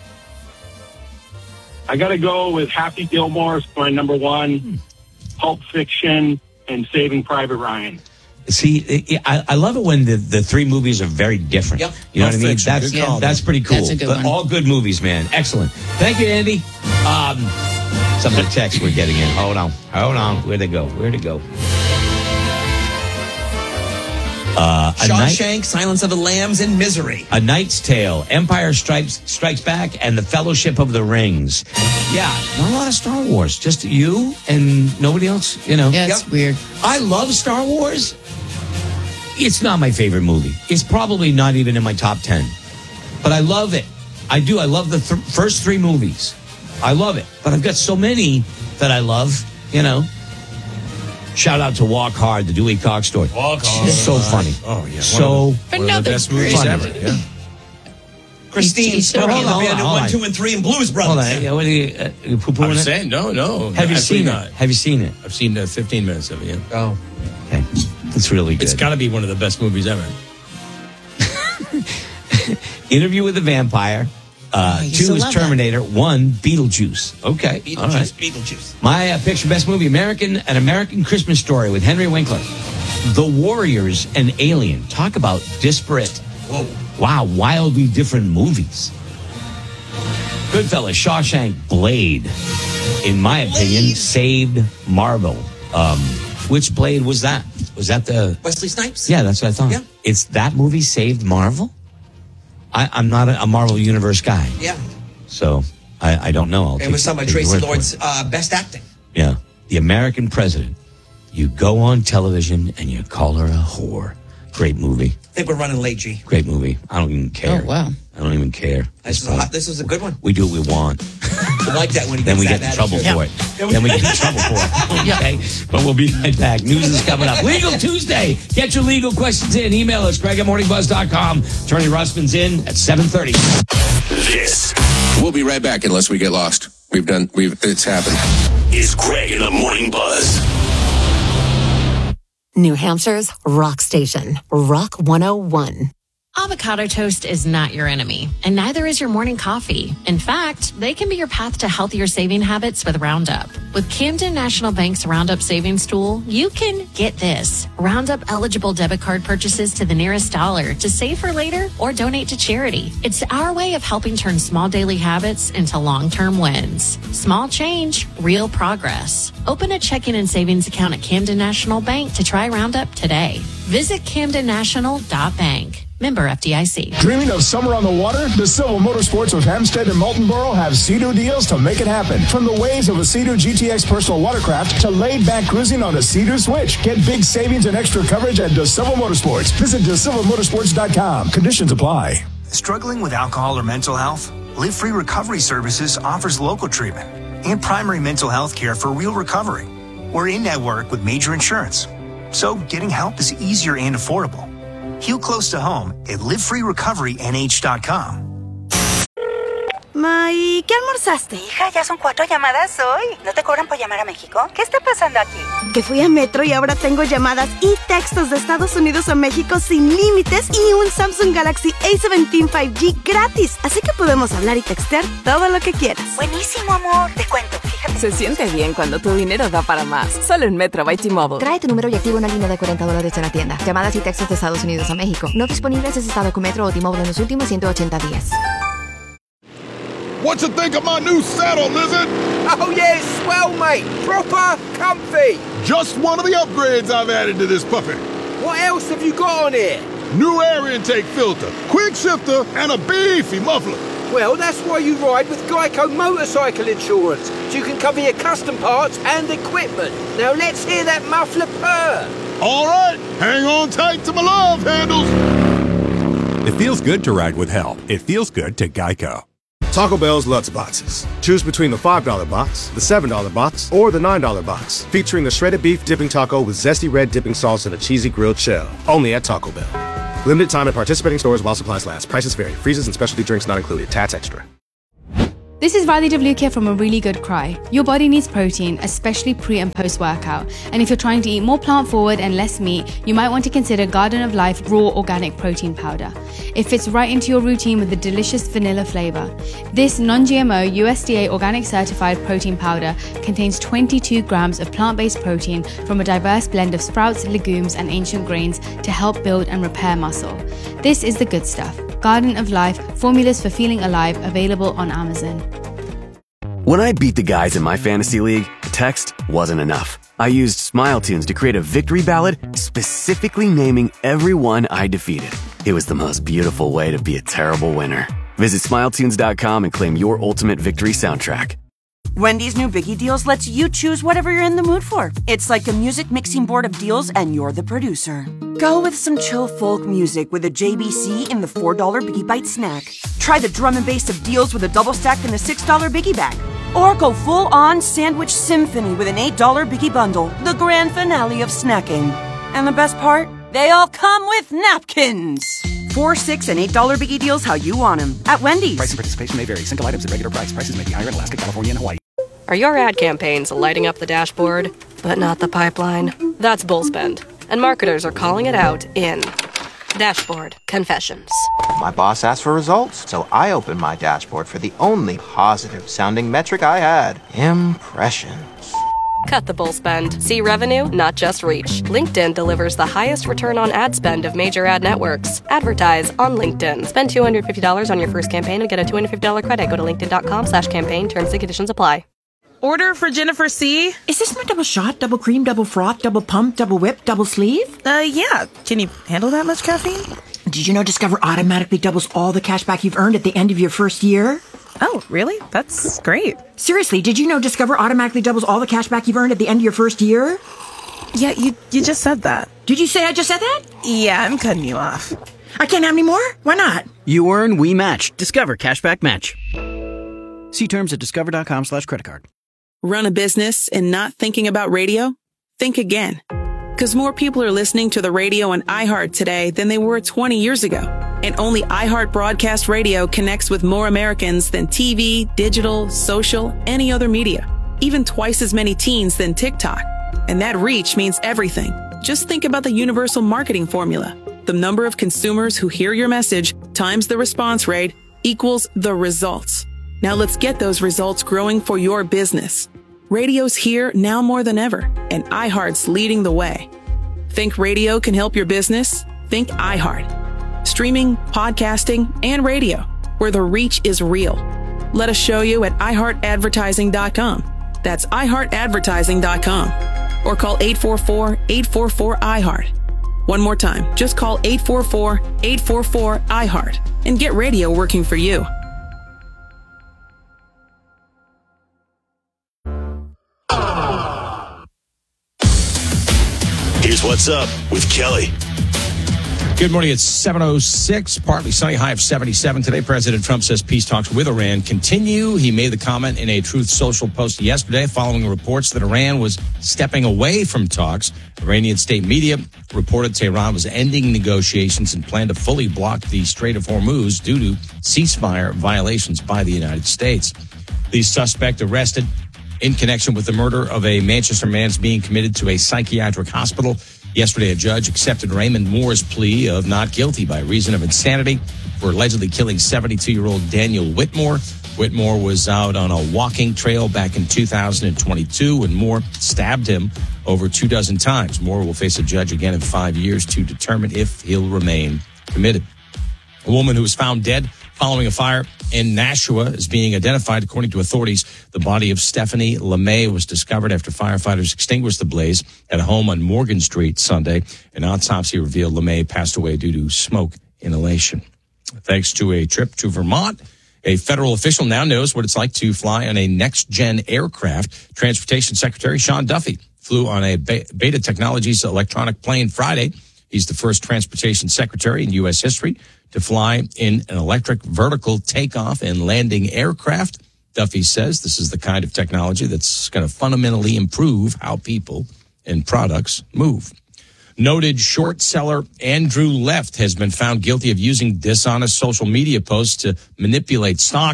Speaker 10: I got to go with Happy Gilmore, my number 1, Pulp Fiction, and Saving Private Ryan.
Speaker 8: See, I love it when the 3 movies are very different.
Speaker 5: Yep.
Speaker 8: You know
Speaker 9: Pulp
Speaker 8: what I mean?
Speaker 9: Fiction.
Speaker 8: That's pretty cool.
Speaker 7: That's a good
Speaker 8: but
Speaker 7: one.
Speaker 8: all good movies, man. Excellent. Thank you, Andy. Some of the texts we're getting in. Hold on. Where'd it go?
Speaker 5: Shawshank, Silence of the Lambs, and Misery.
Speaker 8: A Knight's Tale, Empire Strikes Back, and The Fellowship of the Rings. Yeah, not a lot of Star Wars. Just you and nobody else, you know.
Speaker 7: Yeah, it's weird.
Speaker 8: I love Star Wars. It's not my favorite movie. It's probably not even in my top 10. But I love it. I do. I love the first 3 movies. I love it. But I've got so many that I love, you know. Shout out to Walk Hard, the Dewey Cox story.
Speaker 9: Walk Hard.
Speaker 8: It's so funny.
Speaker 9: Oh, yeah.
Speaker 8: So
Speaker 9: one of the best movies ever. Yeah.
Speaker 5: Christine Stokely, the band of 1, 2, and 3, and Blues Brothers.
Speaker 8: Hold on. What are you poo-pooing
Speaker 9: I'm
Speaker 8: it?
Speaker 9: saying, no.
Speaker 8: Have you seen
Speaker 9: not.
Speaker 8: it? Have you seen it?
Speaker 9: I've seen 15 minutes of it, yeah.
Speaker 5: Oh.
Speaker 8: Okay. It's really good.
Speaker 9: It's got to be one of the best movies ever.
Speaker 8: Interview with the Vampire. 2 is Terminator. 1, Beetlejuice. Okay.
Speaker 5: Beetlejuice.
Speaker 8: My picture best movie, An American Christmas Story with Henry Winkler. The Warriors and Alien. Talk about disparate.
Speaker 5: Whoa.
Speaker 8: Wow, wildly different movies. Goodfellas, Shawshank, Blade. In my opinion, saved Marvel. Which Blade was that? Was that the
Speaker 5: Wesley Snipes?
Speaker 8: Yeah, that's what I thought.
Speaker 5: Yeah.
Speaker 8: It's that movie saved Marvel? I'm not a Marvel Universe guy.
Speaker 5: Yeah.
Speaker 8: So I don't know.
Speaker 5: It was some of Tracy Lord's best acting.
Speaker 8: Yeah. The American President. You go on television and you call her a whore. Great movie.
Speaker 5: I think we're running late, G.
Speaker 8: Great movie. I don't even care.
Speaker 7: Oh, wow.
Speaker 8: I don't even care.
Speaker 5: This was a good one.
Speaker 8: We do what we want.
Speaker 5: I like that when he
Speaker 8: Then
Speaker 5: gets
Speaker 8: we
Speaker 5: that
Speaker 8: get in trouble
Speaker 5: attitude.
Speaker 8: for it. Then we get in trouble for it. Okay? But we'll be right back. News is coming up. Legal Tuesday. Get your legal questions in. Email us, Greg@morningbuzz.com. Attorney Russman's in at 7:30.
Speaker 6: This
Speaker 14: We'll be right back unless we get lost. It's happened.
Speaker 6: is Greg in the Morning Buzz.
Speaker 16: New Hampshire's rock station, Rock 101.
Speaker 17: Avocado toast is not your enemy, and neither is your morning coffee. In fact, they can be your path to healthier saving habits with Roundup. With Camden National Bank's Roundup Savings Tool, you can get this. Roundup eligible debit card purchases to the nearest dollar to save for later or donate to charity. It's our way of helping turn small daily habits into long-term wins. Small change, real progress. Open a checking and savings account at Camden National Bank to try Roundup today. Visit camdennational.bank. Member FDIC.
Speaker 18: Dreaming of summer on the water? The Silva Motorsports of Hempstead and Moultonboro have Sea-Doo deals to make it happen. From the waves of a Sea-Doo GTX personal watercraft to laid-back cruising on a Sea-Doo Switch. Get big savings and extra coverage at DeSilva Motorsports. Visit DeSilvaMotorsports.com. Conditions apply.
Speaker 19: Struggling with alcohol or mental health? Live Free Recovery Services offers local treatment and primary mental health care for real recovery. We're in-network with major insurance, so getting help is easier and affordable. Heal close to home at livefreerecoverynh.com.
Speaker 20: Ma, ¿y qué almorzaste? Hija, ya son 4 llamadas hoy. ¿No te cobran por llamar a México? ¿Qué está pasando aquí? Que fui a Metro y ahora tengo llamadas y textos de Estados Unidos a México sin límites y un Samsung Galaxy A17 5G gratis. Así que podemos hablar y textear todo lo que quieras. Buenísimo, amor. Te cuento, fíjate.
Speaker 21: Se siente bien cuando tu dinero da para más. Solo en Metro by T-Mobile.
Speaker 28: Trae tu número y activa una línea de $40 en la tienda. Llamadas y textos de Estados Unidos a México. No disponibles si estado con Metro o T-Mobile en los últimos 180 días.
Speaker 27: What you think of my new saddle, Lizard?
Speaker 29: Oh, yeah, it's swell, mate. Proper comfy.
Speaker 27: Just one of the upgrades I've added to this puppy.
Speaker 29: What else have you got on here?
Speaker 27: New air intake filter, quick shifter, and a beefy muffler.
Speaker 29: Well, that's why you ride with Geico Motorcycle Insurance, so you can cover your custom parts and equipment. Now let's hear that muffler purr.
Speaker 27: All right, hang on tight to my love handles.
Speaker 30: It feels good to ride with help. It feels good to Geico. Taco Bell's Lutz Boxes. Choose between the $5 box, the $7 box, or the $9 box, featuring the shredded beef dipping taco with zesty red dipping sauce and a cheesy grilled shell. Only at Taco Bell. Limited time at participating stores while supplies last. Prices vary. Freezes and specialty drinks not included. Tats extra.
Speaker 1: This is Riley Devlukia from A Really Good Cry. Your body needs protein, especially pre and post workout. And if you're trying to eat more plant forward and less meat, you might want to consider Garden of Life Raw Organic Protein Powder. It fits right into your routine with a delicious vanilla flavor. This non-GMO USDA organic certified protein powder contains 22 grams of plant-based protein from a diverse blend of sprouts, legumes, and ancient grains to help build and repair muscle. This is the good stuff. Garden of Life, formulas for feeling alive, available on Amazon.
Speaker 2: When I beat the guys in my fantasy league, text wasn't enough. I used Smile Tunes to create a victory ballad specifically naming everyone I defeated. It was the most beautiful way to be a terrible winner. Visit SmileTunes.com and claim your ultimate victory soundtrack.
Speaker 3: Wendy's new Biggie Deals lets you choose whatever you're in the mood for. It's like a music mixing board of deals and you're the producer. Go with some chill folk music with a JBC in the $4 Biggie Bite snack. Try the drum and bass of deals with a double stack in the $6 Biggie Bag. Or go full-on sandwich symphony with an $8 Biggie Bundle, the grand finale of snacking. And the best part? They all come with napkins. $4, $6, and $8 Biggie Deals how you want them at Wendy's.
Speaker 12: Price and participation may vary. Single items at regular price. Prices may be higher in Alaska, California, and Hawaii.
Speaker 15: Are your ad campaigns lighting up the dashboard, but not the pipeline? That's Bullspend. And marketers are calling it out in Dashboard Confessions.
Speaker 22: My boss asked for results, so I opened my dashboard for the only positive-sounding metric I had. Impressions.
Speaker 15: Cut the bull spend. See revenue, not just reach. LinkedIn delivers the highest return on ad spend of major ad networks. Advertise on LinkedIn. Spend $250 on your first campaign and get a $250 credit. Go to linkedin.com/campaign. Terms and conditions apply.
Speaker 23: Order for Jennifer C.
Speaker 24: Is this my double shot, double cream, double froth, double pump, double whip, double sleeve?
Speaker 23: Yeah. Can you handle that much caffeine?
Speaker 24: Did you know Discover automatically doubles all the cash back you've earned at the end of your first year?
Speaker 23: Oh, really? That's great.
Speaker 24: Seriously, did you know Discover automatically doubles all the cash back you've earned at the end of your first year?
Speaker 23: Yeah, you just said that.
Speaker 24: Did you say I just said that?
Speaker 23: Yeah, I'm cutting you off.
Speaker 24: I can't have any more? Why not?
Speaker 25: You earn, we match. Discover Cashback Match. See terms at discover.com/creditcard.
Speaker 26: Run a business and not thinking about radio? Think again. Because more people are listening to the radio on iHeart today than they were 20 years ago. And only iHeart Broadcast Radio connects with more Americans than TV, digital, social, any other media. Even twice as many teens than TikTok. And that reach means everything. Just think about the universal marketing formula. The number of consumers who hear your message times the response rate equals the results. Now let's get those results growing for your business. Radio's here now more than ever, and iHeart's leading the way. Think radio can help your business? Think iHeart. Streaming, podcasting, and radio, where the reach is real. Let us show you at iHeartAdvertising.com. That's iHeartAdvertising.com. Or call 844-844-iHeart. One more time, just call 844-844-iHeart and get radio working for you.
Speaker 6: Here's What's Up with Kelly.
Speaker 9: Good morning. It's 7:06, partly sunny, high of 77. Today, President Trump says peace talks with Iran continue. He made the comment in a Truth Social post yesterday following reports that Iran was stepping away from talks. Iranian state media reported Tehran was ending negotiations and planned to fully block the Strait of Hormuz due to ceasefire violations by the United States. The suspect arrested in connection with the murder of a Manchester man is being committed to a psychiatric hospital. Yesterday, a judge accepted Raymond Moore's plea of not guilty by reason of insanity for allegedly killing 72-year-old Daniel Whitmore. Whitmore was out on a walking trail back in 2022 when Moore stabbed him over 24 times. Moore will face a judge again in 5 years to determine if he'll remain committed. A woman who was found dead following a fire in Nashua is being identified. According to authorities, the body of Stephanie LeMay was discovered after firefighters extinguished the blaze at a home on Morgan Street Sunday. An autopsy revealed LeMay passed away due to smoke inhalation. Thanks to a trip to Vermont, a federal official now knows what it's like to fly on a next-gen aircraft. Transportation Secretary Sean Duffy flew on a Beta Technologies electronic plane Friday. He's the first transportation secretary in U.S. history to fly in an electric vertical takeoff and landing aircraft. Duffy says this is the kind of technology that's going to fundamentally improve how people and products move. Noted short seller Andrew Left has been found guilty of using dishonest social media posts to manipulate stocks.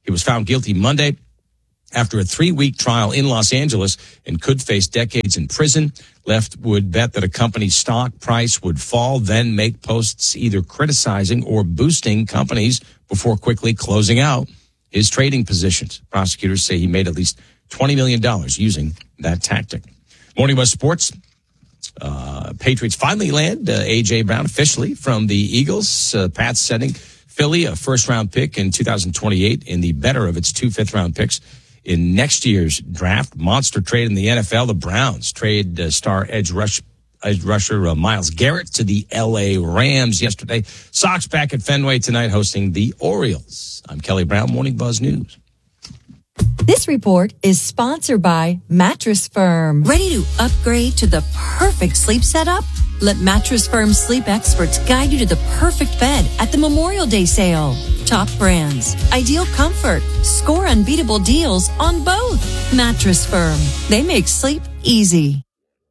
Speaker 9: He was found guilty Monday after a 3-week trial in Los Angeles and could face decades in prison. Left would bet that a company's stock price would fall, then make posts either criticizing or boosting companies before quickly closing out his trading positions. Prosecutors say he made at least $20 million using that tactic. Morning Buzz Sports. Patriots finally land A.J. Brown officially from the Eagles. Pats sending Philly a first-round pick in 2028 in the better of its 2 fifth-round picks in next year's draft. Monster trade in the NFL. The Browns trade star edge rusher Myles Garrett to the L.A. Rams yesterday. Sox back at Fenway tonight hosting the Orioles. I'm Kelly Brown, Morning Buzz News.
Speaker 4: This report is sponsored by Mattress Firm. Ready to upgrade to the perfect sleep setup? Let Mattress Firm sleep experts guide you to the perfect bed at the Memorial Day sale. Top brands, ideal comfort, score unbeatable deals on both. Mattress Firm. They make sleep easy.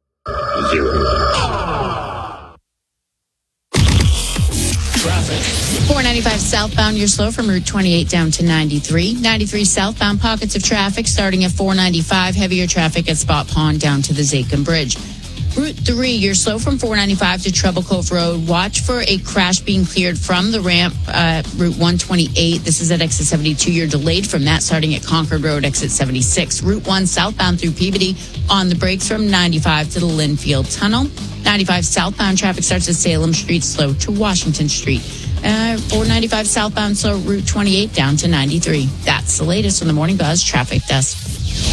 Speaker 5: 495 southbound, you're slow from Route 28 down to 93. 93 southbound, pockets of traffic starting at 495. Heavier traffic at Spot Pond down to the Zakin Bridge. Route 3, you're slow from 495 to Treble Cove Road. Watch for a crash being cleared from the ramp, Route 128. This is at exit 72. You're delayed from that starting at Concord Road, exit 76. Route 1 southbound through Peabody on the brakes from 95 to the Linfield Tunnel. 95 southbound traffic starts at Salem Street, slow to Washington Street. 495 southbound, slow Route 28 down to 93. That's the latest on the Morning Buzz Traffic Desk.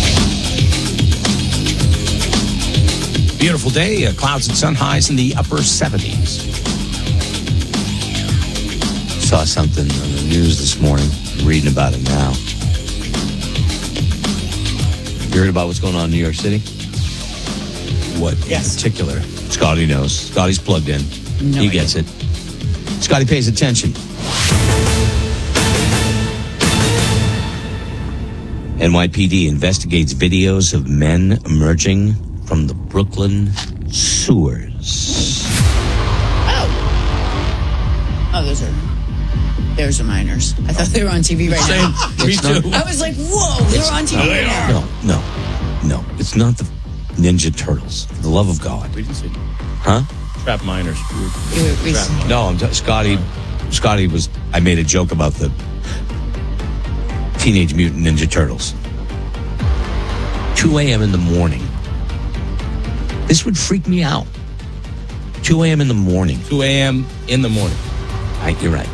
Speaker 9: Beautiful day, clouds and sun, highs in the upper 70s.
Speaker 7: Saw something on the news this morning. I'm reading about it now. You heard about what's going on in New York City?
Speaker 9: What in particular?
Speaker 7: Scotty knows. Scotty's plugged in.
Speaker 5: No
Speaker 7: he gets it. Scotty pays attention. NYPD investigates videos of men emerging from the Brooklyn sewers.
Speaker 5: There's a minors. I thought they were on TV right now.
Speaker 7: Me too.
Speaker 5: I was like, whoa, they're on TV right now.
Speaker 7: No. It's not the Ninja Turtles. For the love of God.
Speaker 9: We didn't see.
Speaker 7: Huh?
Speaker 9: Trap minors.
Speaker 7: No, Scotty was, I made a joke about the Teenage Mutant Ninja Turtles. 2 a.m. in the morning. This would freak me out. 2 a.m. in the morning.
Speaker 9: 2 a.m. in the morning.
Speaker 7: You're right.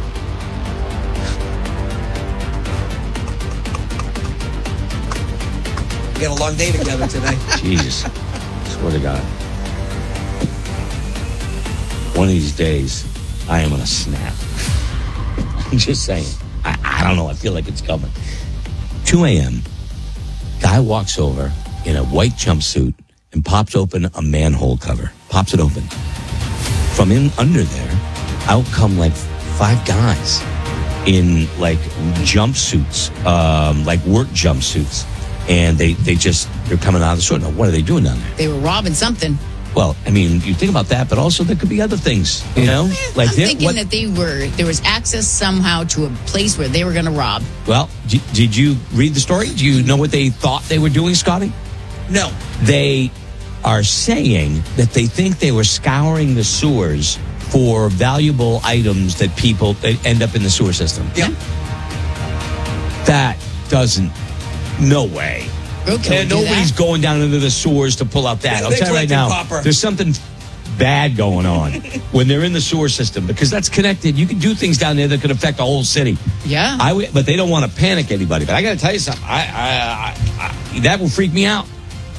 Speaker 8: We got a long day together today.
Speaker 7: Jesus. Swear to God. One of these days, I am going to snap. I'm just saying. I don't know. I feel like it's coming. 2 a.m., guy walks over in a white jumpsuit and pops open a manhole cover. Pops it open. From in under there, out come like 5 guys in like jumpsuits, like work jumpsuits. And they're coming out of the store. Now, what are they doing down there?
Speaker 5: They were robbing something.
Speaker 7: Well, I mean, you think about that, but also there could be other things, you know?
Speaker 5: Like I'm thinking that there was access somehow to a place where they were going to rob.
Speaker 7: Well, did you read the story? Do you know what they thought they were doing, Scotty?
Speaker 8: No.
Speaker 7: They are saying that they think they were scouring the sewers for valuable items that people end up in the sewer system.
Speaker 8: Yeah.
Speaker 7: That doesn't, no way.
Speaker 5: Okay,
Speaker 7: and nobody's going down into the sewers to pull out that. I'll tell you right now, there's something bad going on when they're in the sewer system because that's connected. You can do things down there that could affect the whole city.
Speaker 5: Yeah.
Speaker 7: But they don't want to panic anybody. But I got to tell you something. That will freak me out.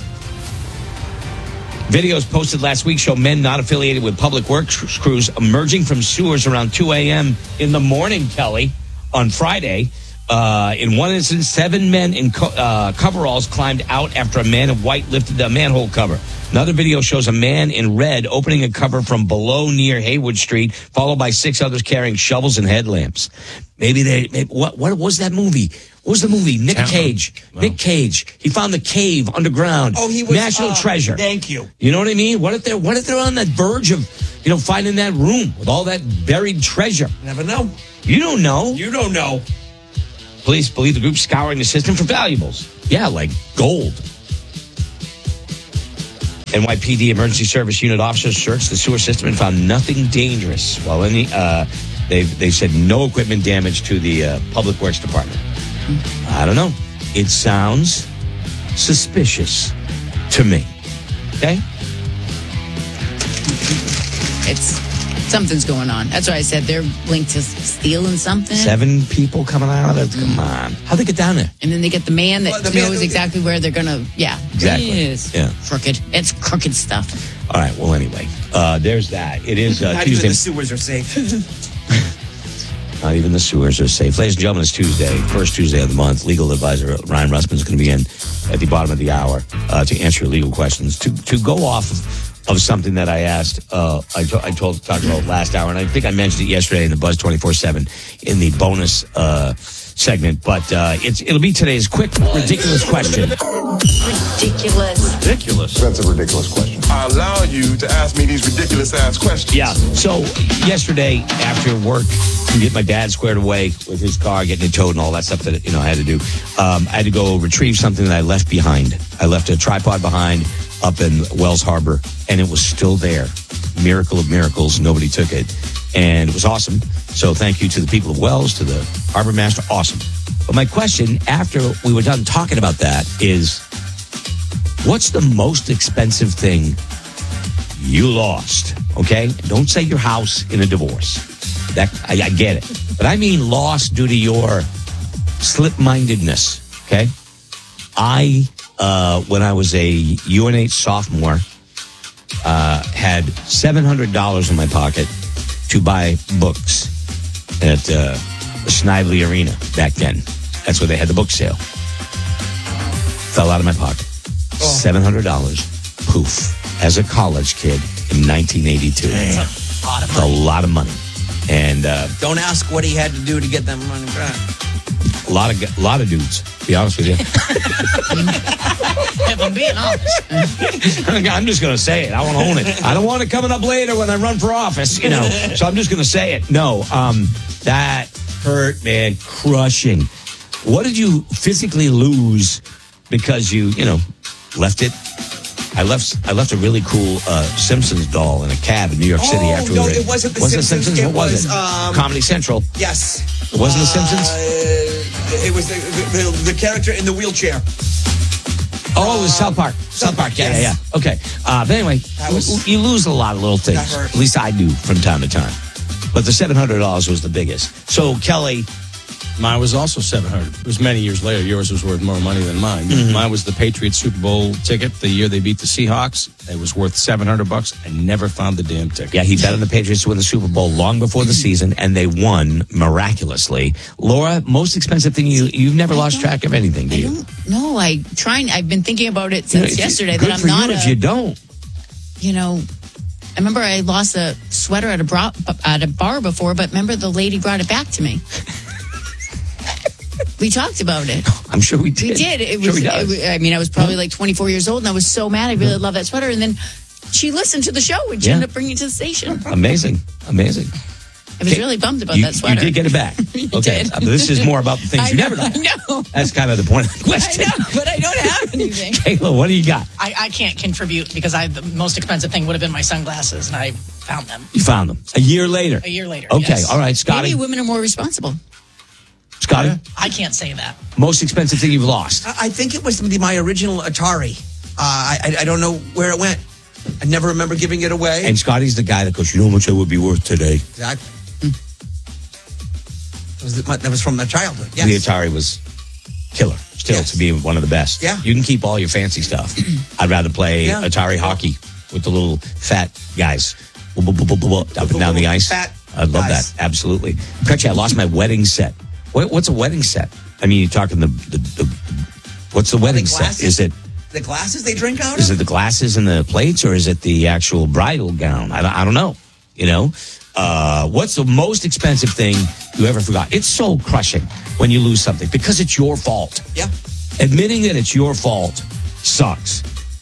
Speaker 7: Videos posted last week show men not affiliated with public works crews emerging from sewers around 2 a.m. in the morning, Kelly, on Friday. In one instance, 7 men in coveralls climbed out after a man in white lifted the manhole cover. Another video shows a man in red opening a cover from below near Haywood Street, followed by 6 others carrying shovels and headlamps. What was that movie? What was the movie? Nick Cage. Well. Nick Cage. He found the cave underground.
Speaker 8: Oh, he was
Speaker 7: National Treasure.
Speaker 8: Thank you.
Speaker 7: You know what I mean? What if they're on that verge of, finding that room with all that buried treasure?
Speaker 8: Never know.
Speaker 7: You don't know.
Speaker 8: You don't know.
Speaker 7: Police believe the group scouring the system for valuables. Yeah, like gold. NYPD Emergency Service Unit officers searched the sewer system and found nothing dangerous. While they said no equipment damage to the Public Works Department. I don't know. It sounds suspicious to me. Okay?
Speaker 5: Something's going on. That's why I said they're linked to stealing something.
Speaker 7: 7 people coming out of it. Come on. How'd they get down there?
Speaker 5: And then they get the man that knows exactly where they're going to,
Speaker 7: Exactly.
Speaker 5: It's crooked. It's crooked stuff.
Speaker 7: All right. Well, anyway, there's that. It is
Speaker 8: Not
Speaker 7: Tuesday.
Speaker 8: even the sewers are safe.
Speaker 7: Not even the sewers are safe. Ladies and gentlemen, it's Tuesday, first Tuesday of the month. Legal advisor Ryan Russman is going to be in at the bottom of the hour to answer your legal questions. To go off of something that I asked, I talked about last hour, and I think I mentioned it yesterday in the Buzz 24/7 in the bonus segment. But it'll be today's quick, ridiculous question.
Speaker 5: Ridiculous.
Speaker 10: That's a ridiculous question. I allow you to ask me these ridiculous ass questions.
Speaker 7: Yeah. So yesterday after work, to get my dad squared away with his car, getting it towed and all that stuff that I had to do, I had to go retrieve something that I left behind. I left a tripod behind up in Wells Harbor, and it was still there. Miracle of miracles, nobody took it, and it was awesome. So thank you to the people of Wells, to the harbor master. Awesome. But my question after we were done talking about that is, what's the most expensive thing you lost? Okay? Don't say your house in a divorce. That I get it. But I mean lost due to your slip-mindedness. Okay? When I was a UNH sophomore, had $700 in my pocket to buy books at the Snively Arena back then. That's where they had the book sale. Fell out of my pocket. $700. Poof. As a college kid in 1982.
Speaker 8: That's a lot of
Speaker 7: money. A lot of money. And
Speaker 8: don't ask what he had to do to get that money back.
Speaker 7: A lot of dudes, to be honest with you.
Speaker 5: If I'm being honest.
Speaker 7: I'm just going to say it. I want to own it. I don't want it coming up later when I run for office, So I'm just going to say it. No, that hurt, man. Crushing. What did you physically lose because you left it? I left a really cool Simpsons doll in a cab in New York City after we were.
Speaker 8: It wasn't the Simpsons.
Speaker 7: What was it? Comedy Central.
Speaker 8: Yes.
Speaker 7: It wasn't the Simpsons?
Speaker 8: It was the character in the wheelchair.
Speaker 7: Oh, it was South Park. South Park. Yeah. Okay. But anyway, you lose a lot of little things.
Speaker 8: That hurt.
Speaker 7: At least I do from time to time. But the $700 was the biggest. So, Kelly.
Speaker 9: Mine was also $700. It was many years later. Yours was worth more money than mine.
Speaker 7: Mm-hmm.
Speaker 9: Mine was the Patriots Super Bowl ticket the year they beat the Seahawks. It was worth $700. I never found the damn ticket.
Speaker 7: Yeah, he bet on the Patriots to win the Super Bowl long before the season, and they won miraculously. Laura, most expensive thing you've never lost track of anything, do you?
Speaker 5: No, I've been thinking about it since yesterday
Speaker 7: Good
Speaker 5: that I'm
Speaker 7: for
Speaker 5: not
Speaker 7: you if you don't.
Speaker 5: I remember I lost a sweater at a bar before, but remember the lady brought it back to me. We talked about it.
Speaker 7: I'm sure we did.
Speaker 5: We did. I was probably like 24 years old, and I was so mad. I really love that sweater. And then she listened to the show, and she ended up bringing it to the station.
Speaker 7: Amazing.
Speaker 5: I was really bummed about that sweater.
Speaker 7: You did get it back. Okay. This is more about the things you never done.
Speaker 5: I know.
Speaker 7: That's kind of the point of the question.
Speaker 5: I know, but I don't have anything.
Speaker 7: Kayla, what do you got?
Speaker 11: I can't contribute because the most expensive thing would have been my sunglasses, and I found them.
Speaker 7: You found them. A year later?
Speaker 11: A year later,
Speaker 7: Okay.
Speaker 11: yes.
Speaker 7: All right, Scotty.
Speaker 5: Maybe women are more responsible.
Speaker 7: Scotty?
Speaker 11: I can't say that.
Speaker 7: Most expensive thing you've lost?
Speaker 8: I think it was my original Atari. I don't know where it went. I never remember giving it away.
Speaker 7: And Scotty's the guy that goes, you know how much it would be worth today?
Speaker 8: Exactly. That was from my childhood. Yes.
Speaker 7: The Atari was killer. Still to be one of the best.
Speaker 8: Yeah.
Speaker 7: You can keep all your fancy stuff. I'd rather play Atari hockey with the little fat guys up and down the ice. I'd love that. Absolutely. Crutchy, I lost my wedding set. What's a wedding set? I mean, you're talking the what's the wedding set? Is it
Speaker 8: the glasses they drink out of?
Speaker 7: Is it the glasses and the plates, or is it the actual bridal gown? I don't know. What's the most expensive thing you ever forgot? It's so crushing when you lose something because it's your fault.
Speaker 8: Yeah.
Speaker 7: Admitting that it's your fault sucks.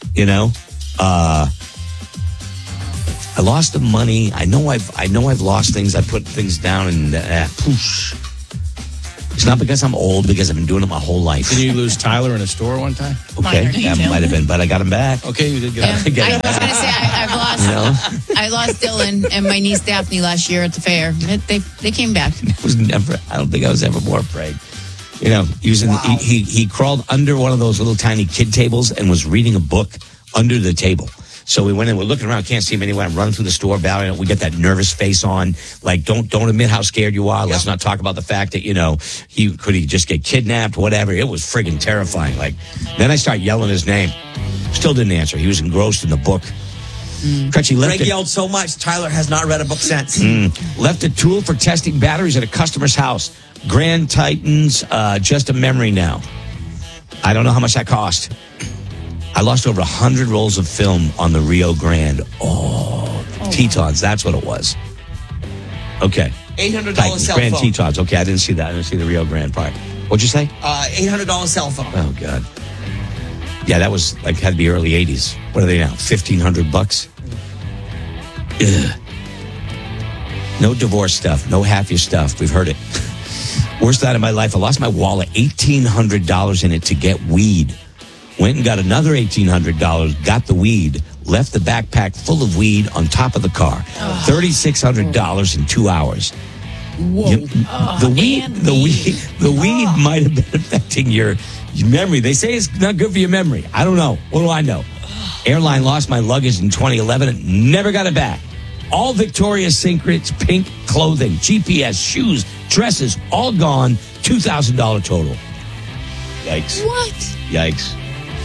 Speaker 7: I lost the money. I know I've lost things. I put things down and poosh. It's not because I'm old, because I've been doing it my whole life.
Speaker 9: Did you lose Tyler in a store one time?
Speaker 7: Okay, that might have been, but I got him back.
Speaker 9: Okay, you did get
Speaker 5: I was going to say, I've lost.
Speaker 7: You know?
Speaker 5: I lost Dylan and my niece Daphne last year at the fair. They came back.
Speaker 7: I don't think I was ever more afraid. You know, he crawled under one of those little tiny kid tables and was reading a book under the table. So we went in, we're looking around, can't see him anywhere. I'm running through the store, battling. We get that nervous face on, like, don't admit how scared you are. Let's not talk about the fact that, he just get kidnapped, whatever. It was friggin' terrifying. Like, then I start yelling his name. Still didn't answer. He was engrossed in the book.
Speaker 8: Greg yelled so much, Tyler has not read a book since.
Speaker 7: Left a tool for testing batteries at a customer's house. Grand Titans, just a memory now. I don't know how much that cost. I lost over 100 rolls of film on the Rio Grande. Tetons, that's what it was. Okay.
Speaker 8: $800
Speaker 7: Titans,
Speaker 8: cell
Speaker 7: Grand
Speaker 8: phone.
Speaker 7: Tetons. Okay, I didn't see that. I didn't see the Rio Grande part. What'd you say?
Speaker 8: $800 cell phone.
Speaker 7: Oh, God. Yeah, that was had to be early 80s. What are they now? $1,500? Ugh. No divorce stuff. No half your stuff. We've heard it. Worst night of my life. I lost my wallet. $1,800 in it to get weed. Went and got another $1,800, got the weed, left the backpack full of weed on top of the car. $3,600 in 2 hours.
Speaker 5: Whoa.
Speaker 7: The weed might have been affecting your memory. They say it's not good for your memory. I don't know. What do I know? Airline lost my luggage in 2011 and never got it back. All Victoria's Secret's pink clothing, GPS, shoes, dresses, all gone. $2,000 total. Yikes.
Speaker 5: What?
Speaker 7: Yikes.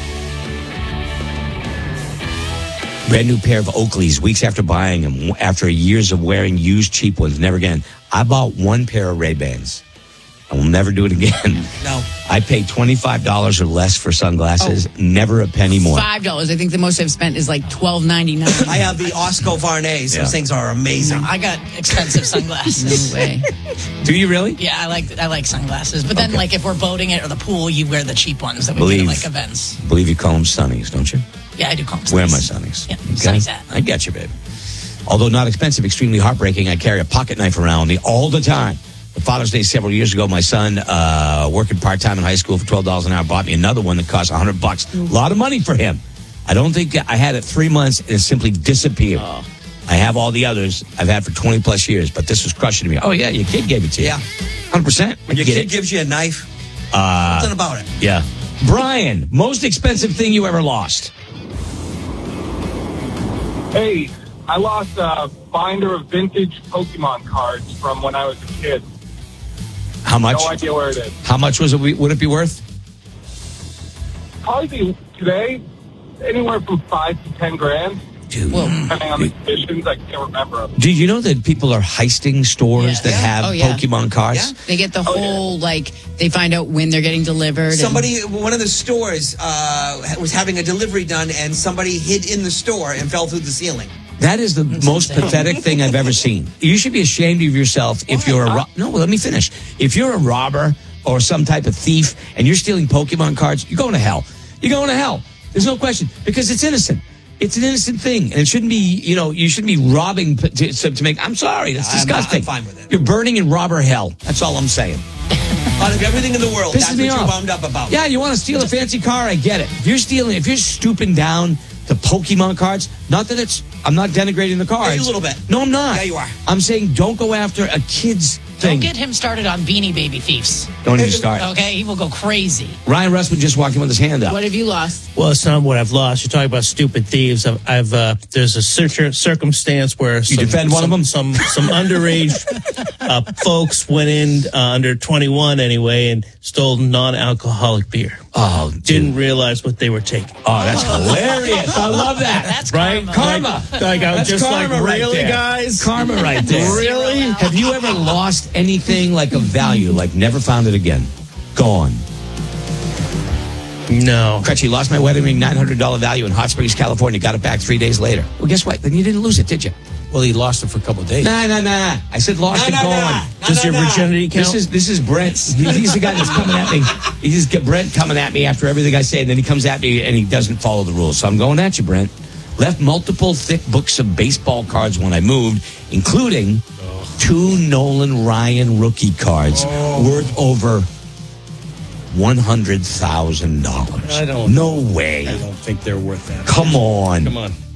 Speaker 7: Brand new pair of Oakleys weeks after buying them, after years of wearing used cheap ones. Never again. I bought one pair of Ray-Bans. I will never do it again.
Speaker 8: No.
Speaker 7: I paid $25 or less for sunglasses. Never a penny more.
Speaker 5: $5. I think the most I've spent is like $12.99.
Speaker 8: I have the Osco Varnays.
Speaker 7: Yeah.
Speaker 8: Those things are amazing.
Speaker 11: I got expensive sunglasses.
Speaker 5: No way.
Speaker 7: Do you really?
Speaker 11: Yeah, I like sunglasses. But then, like, if we're boating it or the pool, you wear the cheap ones that we get at, like, events.
Speaker 7: Believe you call them sunnies, don't you?
Speaker 11: Yeah, I do call them sunnies.
Speaker 7: Where are my sunnies?
Speaker 11: Yeah, sunnies at.
Speaker 7: I get you, babe. Although not expensive, extremely heartbreaking, I carry a pocket knife around with me all the time. For Father's Day several years ago, my son, working part-time in high school for $12 an hour, bought me another one that cost $100. A lot of money for him. I don't think I had it 3 months and it simply disappeared. I have all the others I've had for 20 plus years, but this was crushing to me. Oh, yeah, your kid gave it to you.
Speaker 8: Yeah.
Speaker 7: 100%.
Speaker 8: When your kid gives you a knife, something about it.
Speaker 7: Yeah. Brian, most expensive thing you ever lost?
Speaker 13: Hey, I lost a binder of vintage Pokemon cards from when I was a kid.
Speaker 7: How much?
Speaker 13: No idea where it is.
Speaker 7: How much was it? Would it be worth?
Speaker 13: Probably be today anywhere from $5 to $10,000.
Speaker 7: Dude.
Speaker 13: Depending on the conditions, I can't remember them.
Speaker 7: Did you know that people are heisting stores that have Pokemon cards?
Speaker 5: They get the whole, they find out when they're getting delivered.
Speaker 8: One of the stores was having a delivery done, and somebody hid in the store and fell through the ceiling.
Speaker 7: That is the most pathetic thing I've ever seen. You should be ashamed of yourself if you're a no. Let me finish. If you're a robber or some type of thief and you're stealing Pokemon cards, you're going to hell. You're going to hell. There's no question, because it's innocent. It's an innocent thing, and it shouldn't be. You shouldn't be robbing to make. I'm sorry, that's disgusting.
Speaker 8: I'm fine with it.
Speaker 7: You're burning in robber hell. That's all I'm saying.
Speaker 8: Out of everything in the world,
Speaker 7: Pisses
Speaker 8: that's
Speaker 7: me
Speaker 8: what
Speaker 7: off.
Speaker 8: you're bummed up about.
Speaker 7: Yeah, you want to steal a fancy car? I get it. If you're stooping down to Pokemon cards, not that I'm not denigrating the cards.
Speaker 8: Maybe a little bit.
Speaker 7: No, I'm not.
Speaker 8: Yeah, you are.
Speaker 7: I'm saying don't go after a kid's thing.
Speaker 11: Don't get him started on Beanie Baby thieves.
Speaker 7: Don't even start.
Speaker 11: Okay, he will go crazy.
Speaker 7: Ryan Russman just walked in with his hand up.
Speaker 5: What have you lost?
Speaker 14: Well, it's not what I've lost. You're talking about stupid thieves. I've there's a circumstance where
Speaker 7: you defend one of them.
Speaker 14: Some underage folks went in under 21 anyway and stole non-alcoholic beer.
Speaker 7: Oh,
Speaker 14: didn't realize what they were taking.
Speaker 7: Oh, that's hilarious! I love that.
Speaker 11: That's
Speaker 14: right,
Speaker 11: karma.
Speaker 14: Like I was
Speaker 7: That's
Speaker 14: just
Speaker 7: karma
Speaker 14: like,
Speaker 7: right
Speaker 14: really,
Speaker 7: there.
Speaker 14: guys?
Speaker 7: Karma right there.
Speaker 14: Really?
Speaker 7: Have you ever lost anything like of value, like never found it again? Gone.
Speaker 14: No.
Speaker 7: Crutchy, lost my wedding ring, $900 value in Hot Springs, California. Got it back 3 days later. Well, guess what? Then you didn't lose it, did you?
Speaker 9: Well, he lost it for a couple of days.
Speaker 7: Nah. I said lost and gone.
Speaker 14: Does your virginity count?
Speaker 7: This is Brent. He's the guy that's coming at me. He's Brent coming at me after everything I say, and then he comes at me and he doesn't follow the rules. So I'm going at you, Brent. Left multiple thick books of baseball cards when I moved, including 2 Nolan Ryan rookie cards worth over $100,000.
Speaker 9: I don't.
Speaker 7: No way.
Speaker 9: I don't think they're worth that.
Speaker 7: Come on.
Speaker 9: Come on.